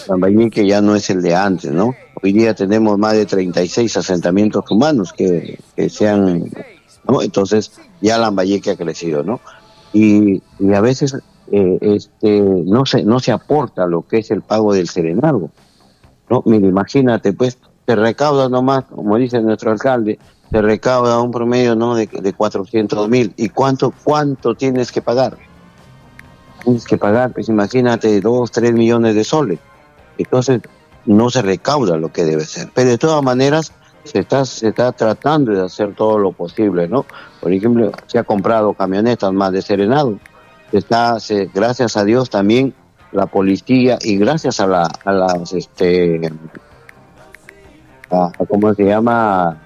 Lambayeque ya no es el de antes, ¿no? Hoy día tenemos más de 36 asentamientos humanos que se han, ¿no? Entonces ya Lambayeque ha crecido, ¿no? Y a veces no se aporta lo que es el pago del serenazgo, ¿no? Mira, imagínate, pues, se recauda nomás, como dice nuestro alcalde, se recauda un promedio, ¿no?, de 400.000. ¿Y cuánto tienes que pagar? Tienes que pagar, pues imagínate, 2-3 millones de soles. Entonces no se recauda lo que debe ser. Pero de todas maneras se está tratando de hacer todo lo posible, ¿no? Por ejemplo, se ha comprado camionetas más de serenado. Gracias a Dios también la policía y gracias a las ¿cómo se llama?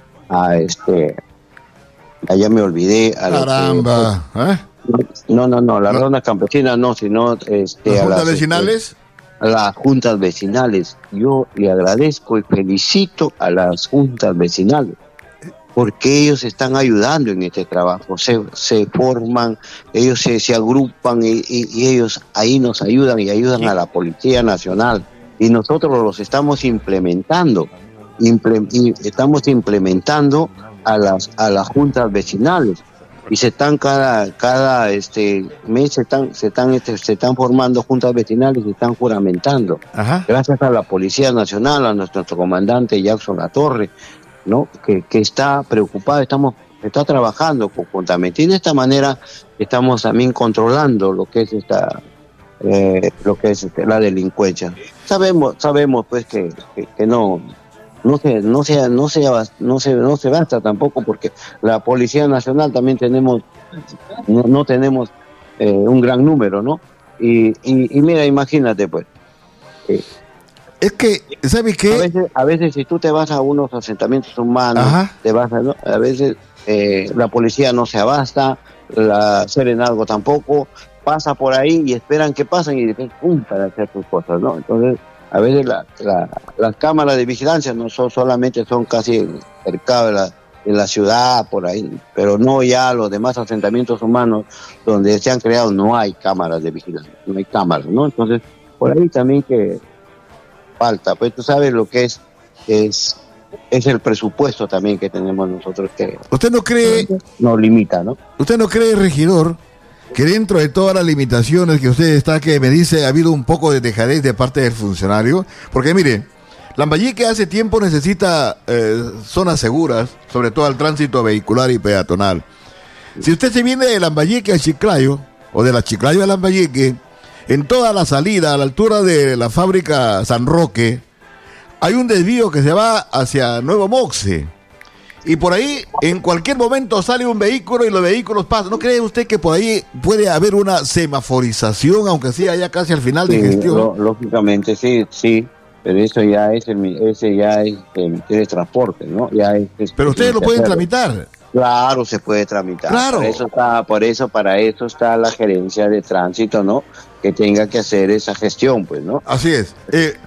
Ya me olvidé. Caramba, No, la ronda campesina no, sino ¿las juntas vecinales? A las juntas vecinales. Yo le agradezco y felicito a las juntas vecinales porque ellos están ayudando en este trabajo, se forman, ellos se agrupan y ellos ahí nos ayudan y ayudan a la Policía Nacional y nosotros los estamos implementando. Estamos implementando a las juntas vecinales y se están cada mes se están formando juntas vecinales y se están juramentando. Ajá. Gracias a la Policía Nacional, a nuestro comandante Jackson Latorre, ¿no? Que está preocupado, está trabajando conjuntamente y de esta manera estamos también controlando lo que es la delincuencia. Sabemos pues que no se basta tampoco porque la Policía Nacional también no tenemos un gran número, ¿no? Y mira, imagínate pues. Es que, ¿sabes qué? A veces si tú te vas a unos asentamientos humanos, ¿no? A veces la policía no se abasta, la Serenazgo tampoco, pasa por ahí y esperan que pasen y después ¡pum!, para hacer sus cosas, ¿no? Entonces, a veces las cámaras de vigilancia no solamente son casi cerca de la ciudad, por ahí, pero no ya los demás asentamientos humanos donde se han creado no hay cámaras de vigilancia, no hay cámaras, ¿no? Entonces, por ahí también que falta, pues tú sabes lo que es el presupuesto también que tenemos nosotros que ¿usted no cree? Nos limita, ¿no? ¿Usted no cree, regidor, que dentro de todas las limitaciones que usted que me dice, ha habido un poco de dejadez de parte del funcionario? Porque mire, Lambayeque hace tiempo necesita zonas seguras, sobre todo al tránsito vehicular y peatonal. Si usted se viene de Lambayeque a Chiclayo, o de la Chiclayo a Lambayeque, en toda la salida, a la altura de la fábrica San Roque, hay un desvío que se va hacia Nuevo Moxe. Y por ahí, en cualquier momento sale un vehículo y los vehículos pasan. ¿No cree usted que por ahí puede haber una semaforización, aunque sea ya casi al final de gestión? Lógicamente, sí. Pero eso ya es el Ministerio de Transporte, ¿no? Pero ustedes lo pueden tramitar. Claro, se puede tramitar. Claro. Para eso está la gerencia de tránsito, ¿no? Que tenga que hacer esa gestión, pues, ¿no? Así es. El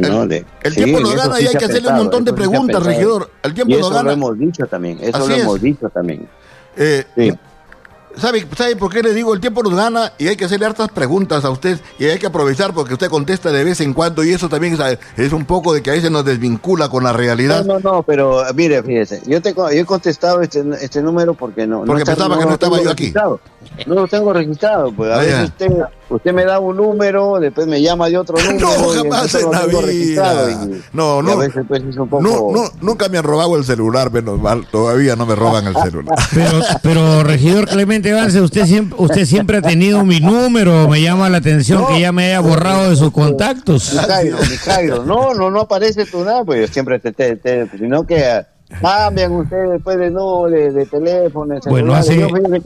tiempo nos gana y hay que hacerle un montón de preguntas, regidor. El tiempo nos gana. Eso lo hemos dicho también. Sí. ¿Sabe por qué le digo? El tiempo nos gana y hay que hacerle hartas preguntas a usted y hay que aprovechar porque usted contesta de vez en cuando y eso también es un poco de que a veces nos desvincula con la realidad. No, pero mire, fíjese, yo he contestado este número porque pensaba que no estaba yo aquí. No lo tengo registrado, pues a veces usted me da un número, después me llama de otro número. No, jamás en la vida. No. A veces pues es un poco... Nunca me han robado el celular, menos mal, todavía no me roban el celular. Pero regidor Clemente Vance, usted siempre ha tenido mi número, me llama la atención que ya me haya borrado de sus contactos. Mijairo, no aparece tu nada, pues yo siempre sino que cambian ustedes después de teléfono. Bueno, hace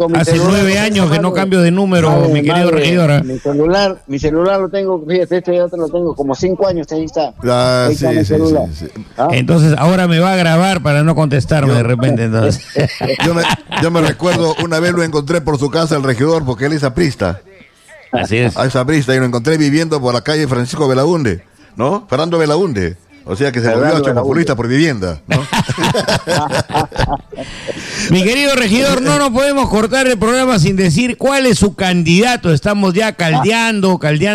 9 años que no cambio de número, mi querido regidor. Mi celular lo tengo, fíjate, este otro lo tengo como 5 años, ahí está. Sí. Entonces ahora me va a grabar para no contestarme de repente. Entonces. Yo me recuerdo, una vez lo encontré por su casa el regidor, porque él es aprista. Así es. Es aprista y lo encontré viviendo por la calle Francisco Belaunde, ¿no? Fernando Belaunde. O sea que se volvió populista por vivienda, ¿no? Mi querido regidor, no nos podemos cortar el programa sin decir cuál es su candidato. Estamos ya caldeando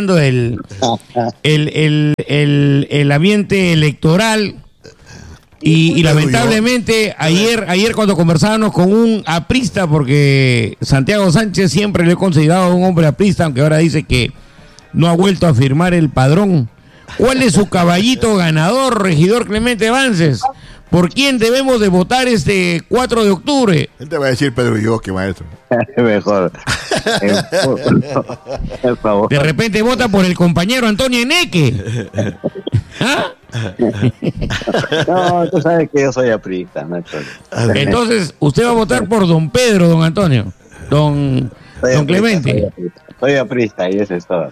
el ambiente electoral. Y lamentablemente ayer cuando conversábamos con un aprista, porque Santiago Sánchez siempre lo he considerado un hombre aprista, aunque ahora dice que no ha vuelto a firmar el padrón. ¿Cuál es su caballito ganador, regidor Clemente Vances? ¿Por quién debemos de votar este 4 de octubre? Él te va a decir Pedro Villoque, maestro. Mejor. Por favor. De repente vota por el compañero Antonio Eneque. ¿Ah? No, tú sabes que yo soy aprista, no hay problema. Entonces, usted va a votar por don Pedro, don Antonio, don Clemente. Soy aprista y eso es todo.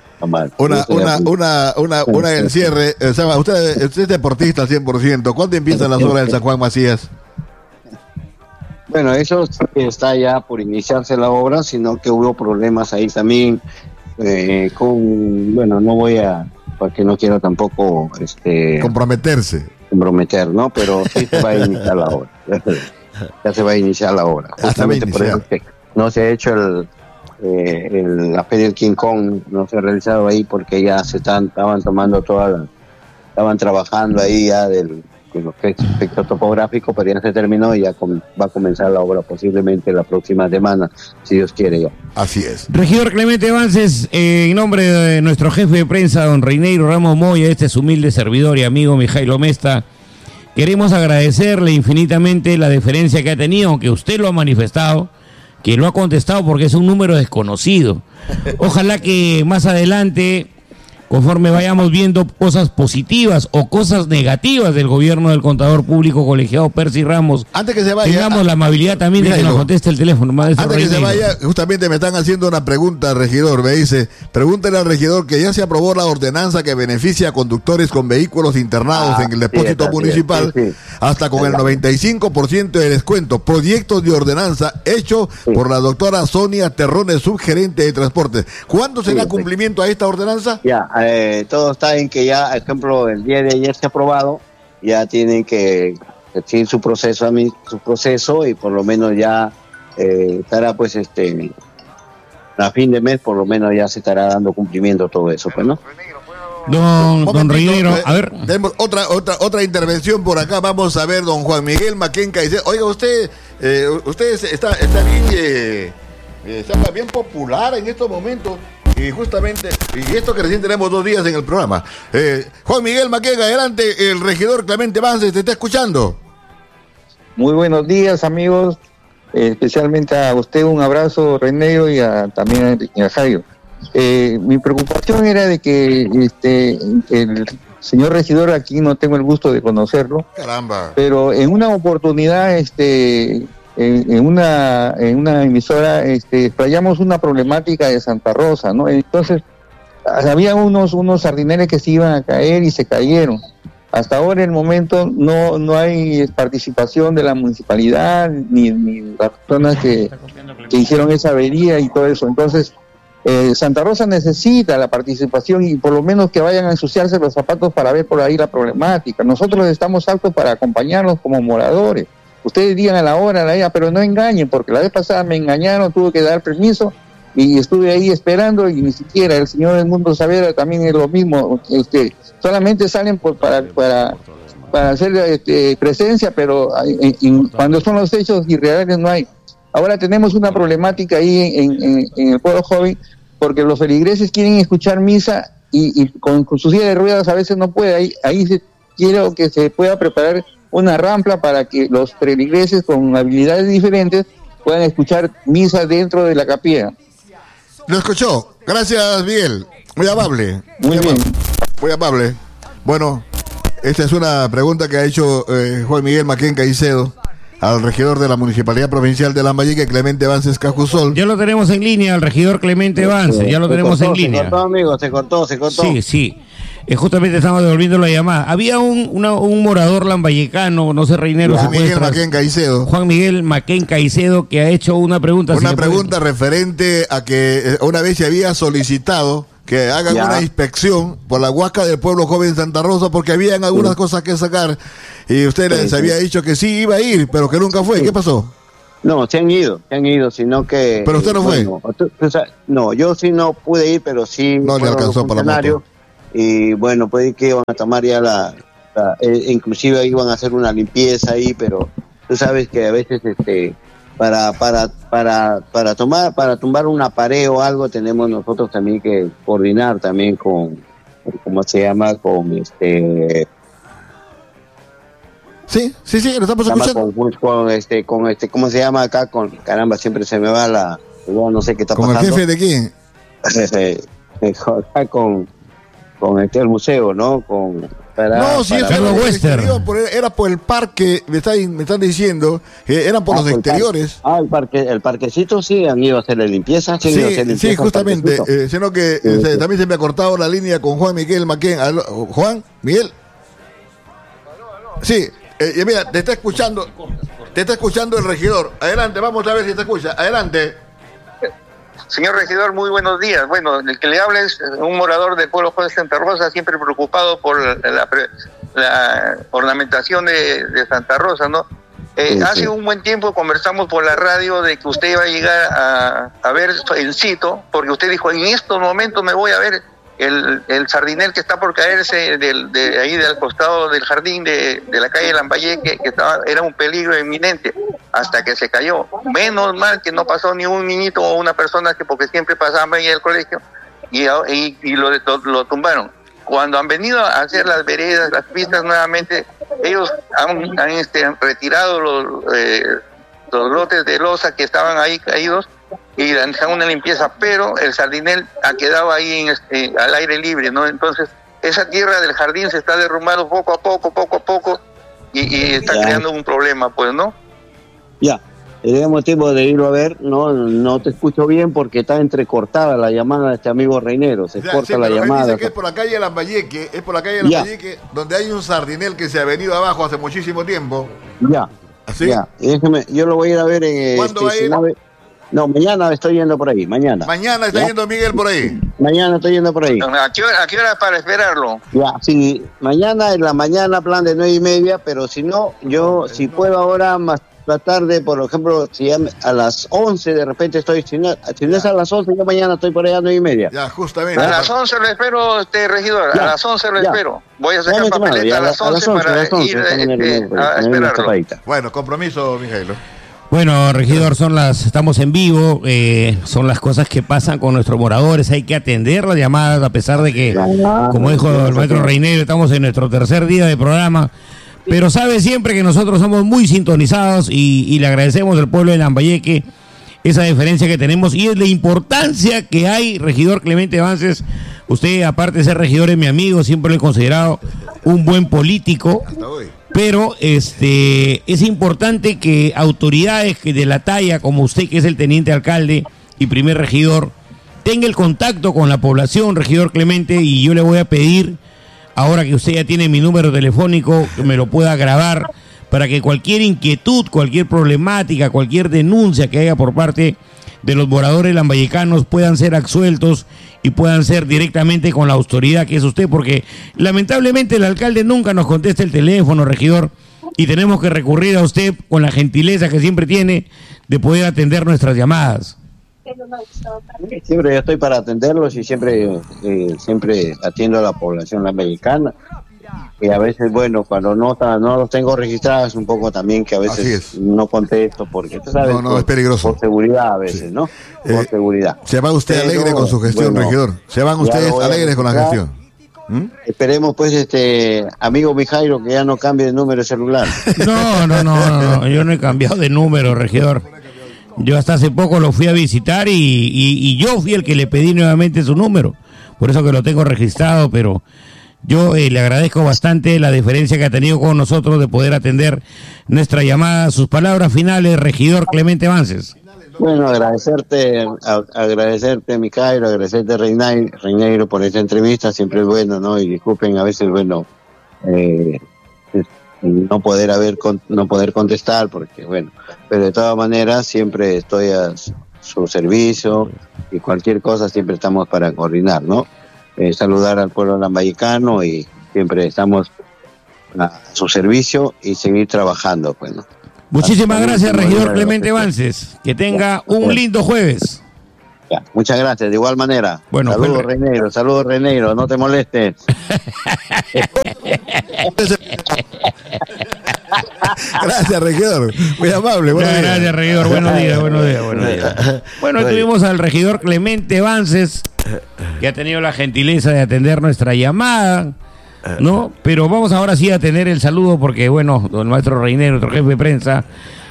Una del cierre. O sea, usted es deportista al 100%. ¿Cuándo empiezan las obras del San Juan Macías? Bueno, eso está ya por iniciarse la obra, sino que hubo problemas ahí también bueno, no voy a, porque no quiero tampoco comprometer, ¿no? Pero sí se va a iniciar la obra. Ya se va a iniciar la obra. Justamente por eso que no se ha hecho la feria del King Kong, no se ha realizado ahí porque ya estaban tomando estaban trabajando ahí ya con lo que es aspecto topográfico, pero ya se terminó y ya va a comenzar la obra posiblemente la próxima semana, si Dios quiere ya. Así es. Regidor Clemente Vances, en nombre de nuestro jefe de prensa, don Reineiro Ramos Moya, este es humilde servidor y amigo Mijailo Mesta, queremos agradecerle infinitamente la deferencia que ha tenido, aunque usted lo ha manifestado, que lo ha contestado porque es un número desconocido. Ojalá que más adelante, conforme vayamos viendo cosas positivas o cosas negativas del gobierno del contador público colegiado Percy Ramos, antes que se vaya, tengamos la amabilidad también de que nos conteste el teléfono. Antes que se vaya, justamente me están haciendo una pregunta, regidor. Me dice, pregúntale al regidor que ya se aprobó la ordenanza que beneficia a conductores con vehículos internados en el depósito municipal, hasta con el 95% de descuento. Proyectos de ordenanza hecho por la doctora Sonia Terrones, subgerente de transportes. ¿Cuándo será cumplimiento a esta ordenanza? Ya, todo está en que ya, por ejemplo, el día de ayer se ha aprobado, ya tienen que seguir su proceso y por lo menos ya estará pues a fin de mes por lo menos ya se estará dando cumplimiento a todo eso, pues, ¿no? Don Reineiro, a ver. Tenemos otra intervención por acá. Vamos a ver, don Juan Miguel Maquenca dice, oiga, usted está bien popular en estos momentos. Y justamente, y esto que recién tenemos 2 días en el programa. Juan Miguel Maquenca, adelante, el regidor Clemente Vances te está escuchando. Muy buenos días, amigos. Especialmente a usted un abrazo, Reineiro, y también a Jairo. Mi preocupación era de que el señor regidor, aquí no tengo el gusto de conocerlo. Caramba. Pero en una oportunidad, en una emisora explayamos una problemática de Santa Rosa, ¿no? Entonces había unos sardineles que se iban a caer y se cayeron. Hasta ahora en el momento no hay participación de la municipalidad ni las personas que hicieron esa avería y todo eso. Entonces Santa Rosa necesita la participación y por lo menos que vayan a ensuciarse los zapatos para ver por ahí la problemática. Nosotros estamos aptos para acompañarlos como moradores. Ustedes digan a la hora, pero no engañen, porque la vez pasada me engañaron, tuve que dar permiso y estuve ahí esperando y ni siquiera el señor Edmundo Saavedra también es lo mismo. Solamente salen para hacer presencia, pero cuando son los hechos irreales no hay. Ahora tenemos una problemática ahí en el pueblo joven, porque los feligreses quieren escuchar misa y con su silla de ruedas a veces no puede. Ahí quiero que se pueda preparar una rampa para que los feligreses con habilidades diferentes puedan escuchar misa dentro de la capilla. Lo escuchó. Gracias, Miguel. Muy amable. Muy bien. Muy amable. Bueno, esta es una pregunta que ha hecho Juan Miguel Maquenca Caicedo al regidor de la Municipalidad Provincial de Lambayeque, Clemente Vances Cajusol. Ya lo tenemos en línea, al regidor Clemente Vances, ya lo tenemos en línea. Se cortó, amigo, se cortó. Sí. Justamente estamos devolviendo la llamada. Había un morador lambayecano, no sé, Reineiro. Juan Miguel Maquenca Caicedo. Juan Miguel Maquenca Caicedo, que ha hecho una pregunta. Una pregunta referente a que una vez se había solicitado que hagan Ya. una inspección por la huasca del pueblo joven Santa Rosa, porque habían algunas cosas que sacar, y usted les Sí. había dicho que sí iba a ir, pero que nunca fue. Sí. ¿Qué pasó? No, se han ido, sino que... Pero usted no fue. No, yo sí no pude ir, pero sí No le fueron alcanzó los para la funcionarios, moto. y bueno, pues que iban a tomar ya inclusive iban a hacer una limpieza ahí, pero tú sabes que a veces para tumbar una pared o algo tenemos nosotros también que coordinar también con, ¿cómo se llama? Sí, lo estamos escuchando. ¿Cómo se llama acá? Caramba, siempre se me va no sé qué está ¿Con pasando. el jefe de quién? Acá con el museo, ¿no? No, si eso Carlos Wester. era por el parque, me están diciendo que eran por los exteriores. El parquecito sí han ido a hacer la limpieza. Sí, justamente, al sino que Sí. también se me ha cortado la línea con Juan Miguel Maquén. Juan, Miguel. Sí, mira, te está escuchando el regidor. Adelante, vamos a ver si te escucha. Adelante. Señor regidor, muy buenos días. Bueno, el que le habla es un morador del pueblo de Santa Rosa, siempre preocupado por la ornamentación de Santa Rosa, ¿no? Sí. Hace un buen tiempo conversamos por la radio de que usted iba a llegar a ver el sitio, porque usted dijo, en estos momentos me voy a ver el sardinel que está por caerse de ahí del costado del jardín de la calle Lambayeque, que era un peligro inminente, hasta que se cayó. Menos mal que no pasó ni un niñito o una persona que porque siempre pasaban ahí al colegio y lo tumbaron. Cuando han venido a hacer las veredas, las pistas nuevamente, ellos han retirado los lotes de losa que estaban ahí caídos y han dejado una limpieza, pero el sardinel ha quedado ahí al aire libre, ¿no? Entonces, esa tierra del jardín se está derrumbando poco a poco, y está creando un problema, pues, ¿no? Ya, tenemos tiempo de irlo a ver. No te escucho bien porque está entrecortada la llamada de este amigo Reinero. Se corta la pero él llamada. dice que es por la calle Lambayeque, donde hay un sardinel que se ha venido abajo hace muchísimo tiempo. Ya, ¿Sí? ya. Y déjeme, yo lo voy a ir a ver en... ¿Cuándo va a ir? No, mañana estoy yendo por ahí, mañana. Mañana está ¿Ya? yendo Miguel por ahí. Mañana estoy yendo por ahí. ¿A qué hora para esperarlo? Ya, sí, mañana en la mañana, plan de 9:30, pero si no, yo si puedo ahora más la tarde, por ejemplo, si ya a las 11 de repente estoy, si no es a las 11, yo mañana estoy por allá a 9:30. Ya, justamente. A las 11 lo espero, regidor, Ya, a las 11 lo ya. espero. Voy a Ya, sacar mi estimado, papeleta ya, a las 11 para ir a esperarlo. Bueno, compromiso, Mijailo. Bueno, regidor, estamos en vivo, son las cosas que pasan con nuestros moradores, hay que atender las llamadas a pesar de que, como dijo el maestro Reinero, estamos en nuestro tercer día de programa, pero sabe siempre que nosotros somos muy sintonizados y le agradecemos al pueblo de Lambayeque esa diferencia que tenemos y es la importancia que hay, regidor Clemente Vances. Usted, aparte de ser regidor, es mi amigo, siempre lo he considerado un buen político. Hasta hoy. Pero es importante que autoridades de la talla como usted, que es el teniente alcalde y primer regidor, tenga el contacto con la población, regidor Clemente, y yo le voy a pedir, ahora que usted ya tiene mi número telefónico, que me lo pueda grabar para que cualquier inquietud, cualquier problemática, cualquier denuncia que haya por parte de los moradores lambayecanos puedan ser absueltos y puedan ser directamente con la autoridad que es usted, porque lamentablemente el alcalde nunca nos contesta el teléfono, regidor, y tenemos que recurrir a usted con la gentileza que siempre tiene de poder atender nuestras llamadas. Siempre yo estoy para atenderlos y siempre atiendo a la población lambayecana. Y a veces, bueno, cuando no los tengo registrados, un poco también que a veces no contesto, porque tú sabes, No, es peligroso. Por seguridad a veces, ¿no? Por seguridad. Se va usted Pero, alegre con su gestión, bueno, regidor. Se van ya ustedes lo voy a alegres con la registrar. gestión. Esperemos, pues, amigo Mijailo, que ya no cambie de número de celular. No, yo no he cambiado de número, regidor. Yo hasta hace poco lo fui a visitar y yo fui el que le pedí nuevamente su número. Por eso que lo tengo registrado, pero yo le agradezco bastante la deferencia que ha tenido con nosotros de poder atender nuestra llamada. Sus palabras finales, regidor Clemente Vances. Bueno, agradecerte, Mijailo, agradecerte, Reinero, por esta entrevista. Siempre es bueno, ¿no? Y disculpen a veces, bueno, no poder contestar, porque bueno, pero de todas maneras siempre estoy su servicio y cualquier cosa siempre estamos para coordinar, ¿no? Saludar al pueblo lambayecano y siempre estamos a su servicio y seguir trabajando, pues, ¿no? Muchísimas gracias, regidor Clemente Vances. Que tenga un lindo jueves. Ya, muchas gracias, de igual manera. Bueno, saludos Reineiro, no te molestes. Gracias, regidor. Muy amable. Gracias, regidor. Buenos días. Bueno, tuvimos al regidor Clemente Vances, que ha tenido la gentileza de atender nuestra llamada, ¿no? Pero vamos ahora sí a tener el saludo porque, bueno, don maestro Reineiro, nuestro jefe de prensa,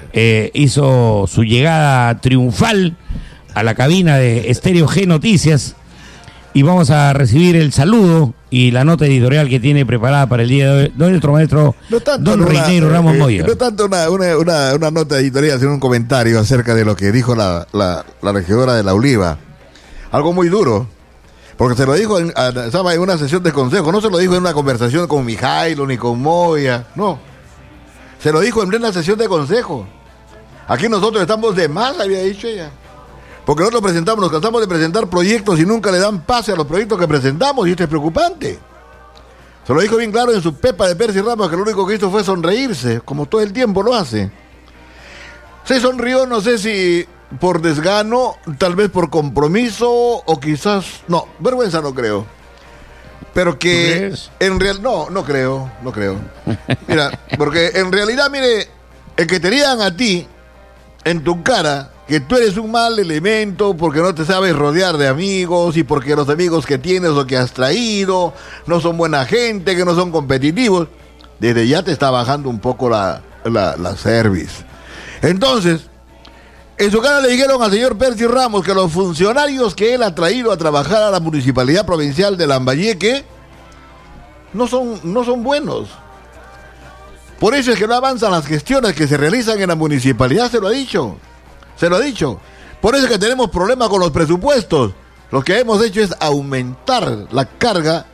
hizo su llegada triunfal a la cabina de Estéreo G Noticias y vamos a recibir el saludo y la nota editorial que tiene preparada para el día de hoy nuestro maestro don Reineiro Ramos Moya. No tanto una nota editorial, sino un comentario acerca de lo que dijo la regidora de La Oliva. Algo muy duro, porque se lo dijo estaba en una sesión de consejo, no se lo dijo en una conversación con Mijailo ni con Moya, no. Se lo dijo en plena sesión de consejo. Aquí nosotros estamos de más, había dicho ella. Porque nosotros nos cansamos de presentar proyectos y nunca le dan pase a los proyectos que presentamos, y esto es preocupante. Se lo dijo bien claro en su pepa de Percy Ramos, que lo único que hizo fue sonreírse, como todo el tiempo lo hace. Se sonrió, no sé si por desgano, tal vez por compromiso, o quizás... No, vergüenza no creo. Pero que en realidad... No creo. Mira, porque en realidad, mire, el que te digan a ti, en tu cara, que tú eres un mal elemento porque no te sabes rodear de amigos y porque los amigos que tienes o que has traído no son buena gente, que no son competitivos, desde ya te está bajando un poco la service. Entonces, en su cara le dijeron al señor Percy Ramos que los funcionarios que él ha traído a trabajar a la Municipalidad Provincial de Lambayeque no son buenos. Por eso es que no avanzan las gestiones que se realizan en la municipalidad, se lo ha dicho. Por eso es que tenemos problemas con los presupuestos. Lo que hemos hecho es aumentar la carga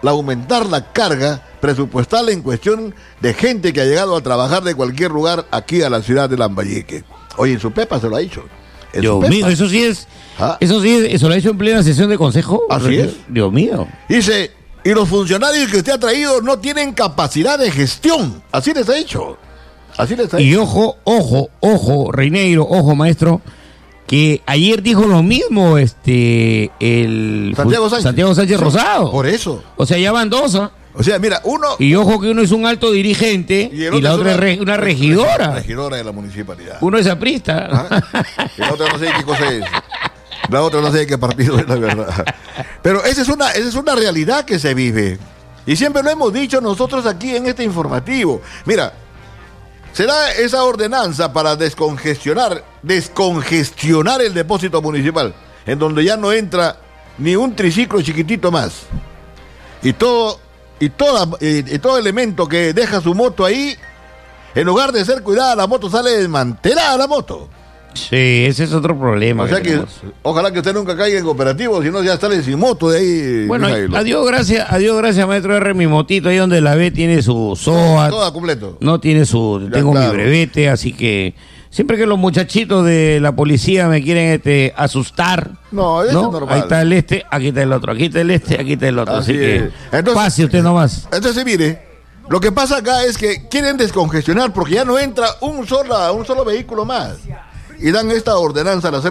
presupuestal en cuestión de gente que ha llegado a trabajar de cualquier lugar aquí a la ciudad de Lambayeque. Oye, en su pepa se lo ha dicho. Dios mío, eso sí es, eso lo ha hecho en plena sesión de consejo. Así es. Dios mío. Dice, y los funcionarios que usted ha traído no tienen capacidad de gestión. Así les ha dicho. Y ojo, Reineiro, ojo, maestro, que ayer dijo lo mismo el Santiago Sánchez Rosado. Por eso. O sea, ya van dos, ¿ah? O sea, mira, uno... Y ojo que uno es un alto dirigente y la otra es una regidora. Regidora de la municipalidad. Uno es aprista. Y la otra no sé qué cosa es. La otra no sé de qué partido es, la verdad. Pero esa es una realidad que se vive. Y siempre lo hemos dicho nosotros aquí en este informativo. Mira, se da esa ordenanza para descongestionar el depósito municipal, en donde ya no entra ni un triciclo chiquitito más. Y todo elemento que deja su moto ahí, en lugar de ser cuidada, la moto sale desmantelada la moto. Sí, ese es otro problema. O sea que ojalá que usted nunca caiga en cooperativo, si no ya sale sin moto de ahí. Bueno, adiós gracias, maestro R, mi motito ahí donde la ve tiene su SOA. Toda completo. No tiene tengo mi brevete, así que siempre que los muchachitos de la policía me quieren asustar. No, eso es normal. Ahí está el aquí está el otro, aquí está el aquí está el otro. Así que entonces, pase usted nomás. Entonces, mire, lo que pasa acá es que quieren descongestionar porque ya no entra un solo vehículo más. Y dan esta ordenanza a la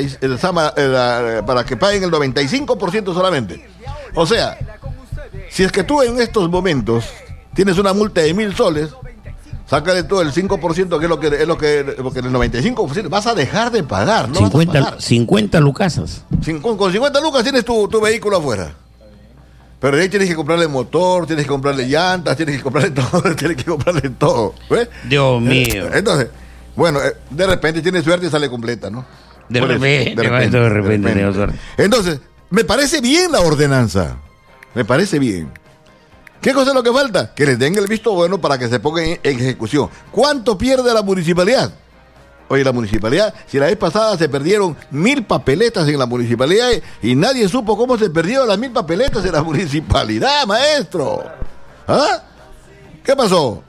0.90 para que paguen el 95% solamente. O sea, si es que tú en estos momentos tienes una multa de 1,000 soles, sácale todo el 5%, que es lo que porque el 95% vas a dejar de pagar, ¿no? 50 lucasas. Con 50 lucas tienes tu vehículo afuera. Pero de ahí tienes que comprarle motor, tienes que comprarle llantas, tienes que comprarle todo, ¿ves? Dios mío. Entonces, bueno, de repente tiene suerte y sale completa, ¿no? De repente. Entonces, me parece bien la ordenanza. Me parece bien. ¿Qué cosa es lo que falta? Que les den el visto bueno para que se pongan en ejecución. ¿Cuánto pierde la municipalidad? Oye, la municipalidad, si la vez pasada se perdieron 1,000 papeletas en la municipalidad y nadie supo cómo se perdieron las 1,000 papeletas en la municipalidad, maestro. ¿Ah? ¿Qué pasó?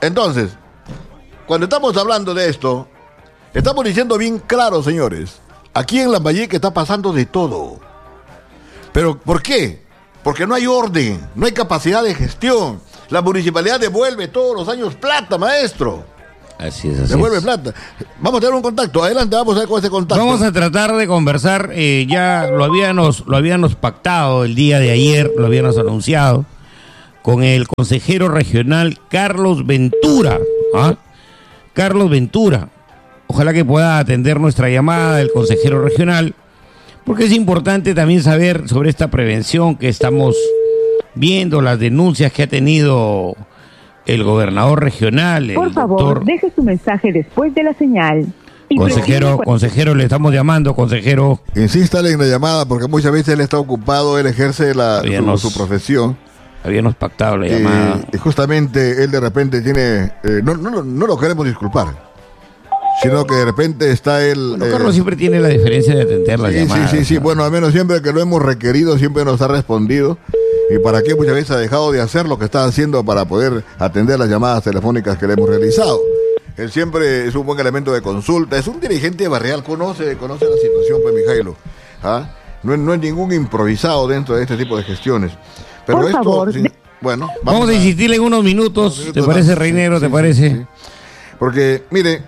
Entonces, cuando estamos hablando de esto, estamos diciendo bien claro, señores, aquí en Lambayeque está pasando de todo. ¿Pero por qué? Porque no hay orden, no hay capacidad de gestión. La municipalidad devuelve todos los años plata, maestro. Así es, así Devuelve es. plata. Vamos a tener un contacto. Adelante, vamos a ver con ese contacto. Vamos a tratar de conversar, ya lo habíamos pactado el día de ayer, lo habíamos anunciado, con el consejero regional Carlos Ventura. Carlos Ventura. Ojalá que pueda atender nuestra llamada del consejero regional, porque es importante también saber sobre esta prevención que estamos viendo, las denuncias que ha tenido el gobernador regional, Por el favor, doctor. deje su mensaje después de la señal. Y Consejero, le estamos llamando, consejero. Insístale en la llamada porque muchas veces él está ocupado, él ejerce su profesión. Habíamos pactado la llamada. Y justamente él de repente tiene... no lo queremos disculpar, sino que de repente está él... Bueno, Carlos siempre tiene la diferencia de atender las llamadas. Sí. ¿No? Bueno, al menos siempre que lo hemos requerido, siempre nos ha respondido. ¿Y para qué muchas veces ha dejado de hacer lo que está haciendo para poder atender las llamadas telefónicas que le hemos realizado? Él siempre es un buen elemento de consulta, es un dirigente barrial, conoce la situación, pues, Mijailo. No es ningún improvisado dentro de este tipo de gestiones. Pero Por favor, bueno, vamos a insistirle en unos minutos, ¿te parece, Reinero? ¿Te parece? Sí. Porque, mire,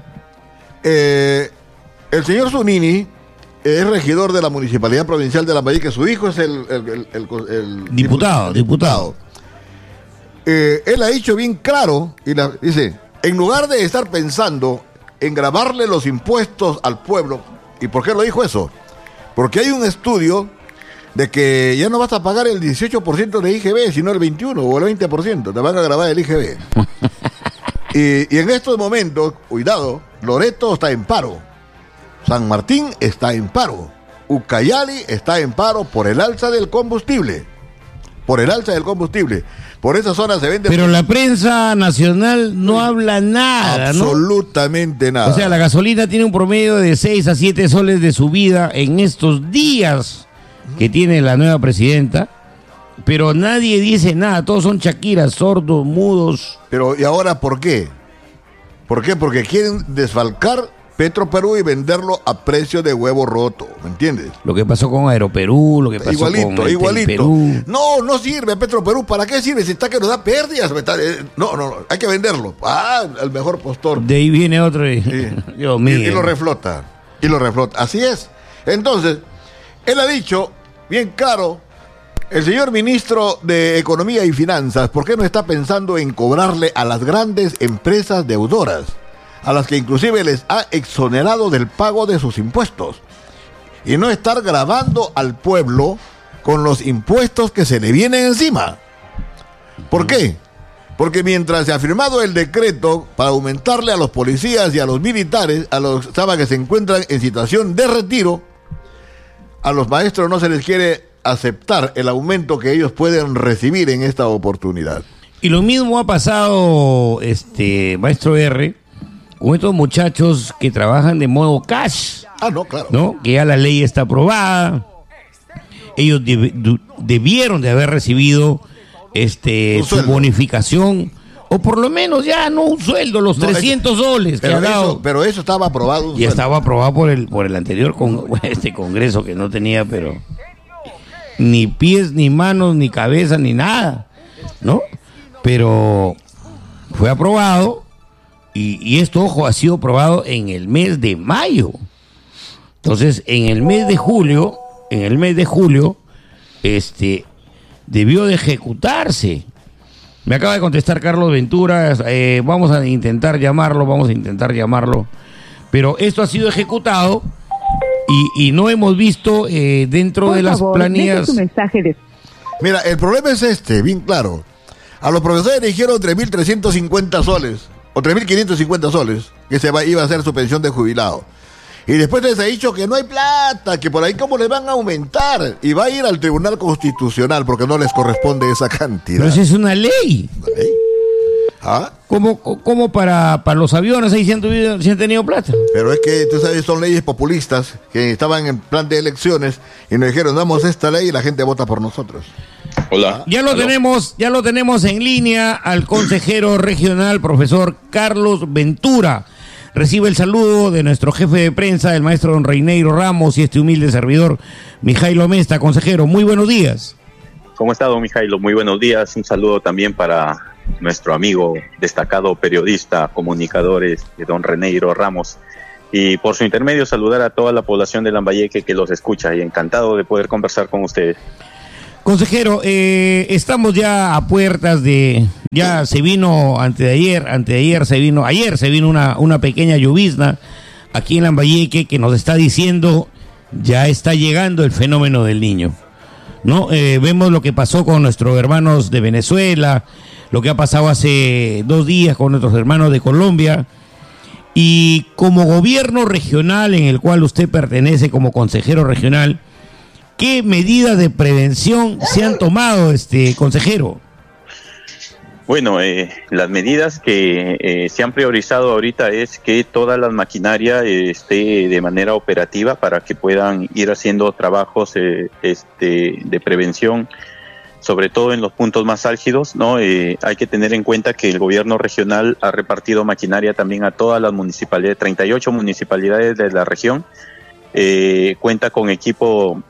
el señor Zunini es regidor de la Municipalidad Provincial de Lambayeque, su hijo es el diputado. Él ha dicho bien claro, dice, en lugar de estar pensando en grabarle los impuestos al pueblo, ¿y por qué lo dijo eso? Porque hay un estudio de que ya no vas a pagar el 18% de IGB, sino el 21% o el 20%, te van a grabar el IGB. y en estos momentos, cuidado, Loreto está en paro, San Martín está en paro, Ucayali está en paro por el alza del combustible. Por esa zona se vende... Pero la prensa nacional no habla nada, absolutamente nada. O sea, la gasolina tiene un promedio de 6 a 7 soles de subida en estos días que tiene la nueva presidenta, pero nadie dice nada, todos son chaquiras, sordos, mudos. Pero, ¿y ahora por qué? ¿Por qué? Porque quieren desfalcar Petroperú y venderlo a precio de huevo roto, ¿me entiendes? Lo que pasó con Aeroperú, lo que pasó con el Perú. No sirve Petroperú, ¿para qué sirve? Si está que nos da pérdidas, no, hay que venderlo. Al mejor postor. De ahí viene otro y, Dios mío. Y lo reflota, así es. Entonces, él ha dicho, bien claro, el señor ministro de Economía y Finanzas, ¿por qué no está pensando en cobrarle a las grandes empresas deudoras, a las que inclusive les ha exonerado del pago de sus impuestos, y no estar grabando al pueblo con los impuestos que se le vienen encima? ¿Por qué? Porque mientras se ha firmado el decreto para aumentarle a los policías y a los militares, a los que se encuentran en situación de retiro, a los maestros no se les quiere aceptar el aumento que ellos pueden recibir en esta oportunidad. Y lo mismo ha pasado, maestro R, con estos muchachos que trabajan de modo cash. No, claro. ¿No? Que ya la ley está aprobada. Ellos debieron de haber recibido su bonificación, o por lo menos ya no un sueldo, los 300 soles que ha dado. Pero eso estaba aprobado. Y estaba aprobado por el anterior Congreso, que no tenía, pero ni pies, ni manos, ni cabeza, ni nada, ¿no? Pero fue aprobado. Y esto, ojo, ha sido aprobado en el mes de mayo. Entonces, en el mes de julio, debió de ejecutarse. Me acaba de contestar Carlos Ventura, vamos a intentar llamarlo. Pero esto ha sido ejecutado y no hemos visto dentro de las planillas. Mira, el problema es bien claro. A los profesores le dijeron 3.350 soles. O 3.550 soles, que iba a ser su pensión de jubilado. Y después les ha dicho que no hay plata, que por ahí cómo les van a aumentar. Y va a ir al Tribunal Constitucional porque no les corresponde esa cantidad. Pero esa es una ley. ¿Una ley? ¿Cómo para los aviones ahí se han tenido plata? Pero es que, tú sabes, son leyes populistas que estaban en plan de elecciones y nos dijeron, damos esta ley y la gente vota por nosotros. Hola. Ya lo tenemos en línea al consejero regional, profesor Carlos Ventura. recibe el saludo de nuestro jefe de prensa, el maestro don Reineiro Ramos, y este humilde servidor, Mijailo Mesta. Consejero, muy buenos días. ¿Cómo está, don Mijailo? Muy buenos días. Un saludo también para nuestro amigo, destacado periodista, comunicador, don Reineiro Ramos. Y por su intermedio saludar a toda la población de Lambayeque que los escucha, y encantado de poder conversar con ustedes. Consejero, estamos ya a puertas de, ya se vino ayer se vino una pequeña llovizna aquí en Lambayeque que nos está diciendo ya está llegando el fenómeno del Niño, ¿no? Vemos lo que pasó con nuestros hermanos de Venezuela, lo que ha pasado hace 2 días con nuestros hermanos de Colombia, y como gobierno regional en el cual usted pertenece como consejero regional, ¿qué medidas de prevención se han tomado, consejero? Bueno, las medidas que se han priorizado ahorita es que toda la maquinaria esté de manera operativa para que puedan ir haciendo trabajos de prevención, sobre todo en los puntos más álgidos, ¿no? Hay que tener en cuenta que el gobierno regional ha repartido maquinaria también a todas las municipalidades, 38 municipalidades de la región. Cuenta con equipo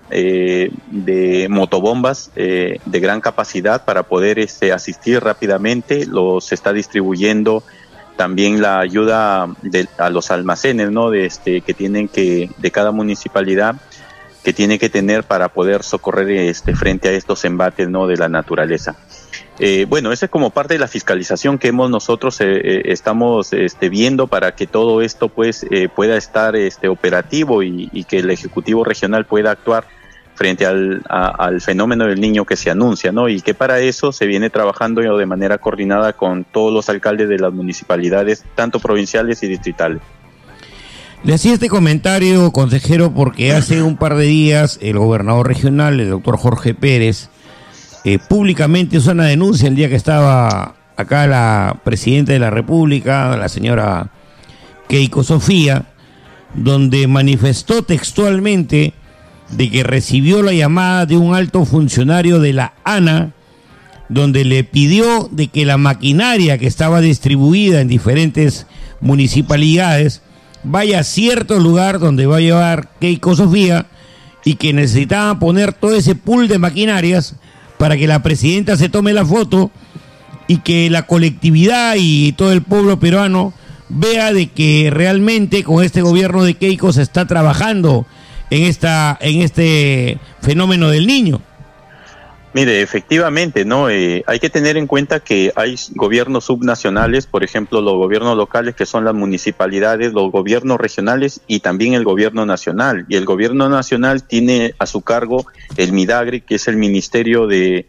de motobombas de gran capacidad para poder asistir rápidamente. Los está distribuyendo también la ayuda a los almacenes, ¿no? Que tienen de cada municipalidad, que tiene que tener para poder socorrer frente a estos embates, ¿no? De la naturaleza. Bueno, eso es como parte de la fiscalización que nosotros estamos viendo para que todo esto pues pueda estar operativo y que el Ejecutivo Regional pueda actuar frente al fenómeno del Niño que se anuncia, ¿no? Y que para eso se viene trabajando de manera coordinada con todos los alcaldes de las municipalidades, tanto provinciales y distritales. Le hacía este comentario, consejero, porque hace un par de días el gobernador regional, el doctor Jorge Pérez, públicamente hizo una denuncia el día que estaba acá la presidenta de la República, la señora Keiko Sofía, donde manifestó textualmente de que recibió la llamada de un alto funcionario de la ANA, donde le pidió de que la maquinaria que estaba distribuida en diferentes municipalidades vaya a cierto lugar donde va a llevar Keiko Sofía, y que necesitaban poner todo ese pool de maquinarias para que la presidenta se tome la foto y que la colectividad y todo el pueblo peruano vea de que realmente con este gobierno de Keiko se está trabajando en este fenómeno del Niño. Mire, efectivamente, ¿no? Hay que tener en cuenta que hay gobiernos subnacionales, por ejemplo, los gobiernos locales, que son las municipalidades, los gobiernos regionales y también el gobierno nacional. Y el gobierno nacional tiene a su cargo el MIDAGRE, que es el Ministerio de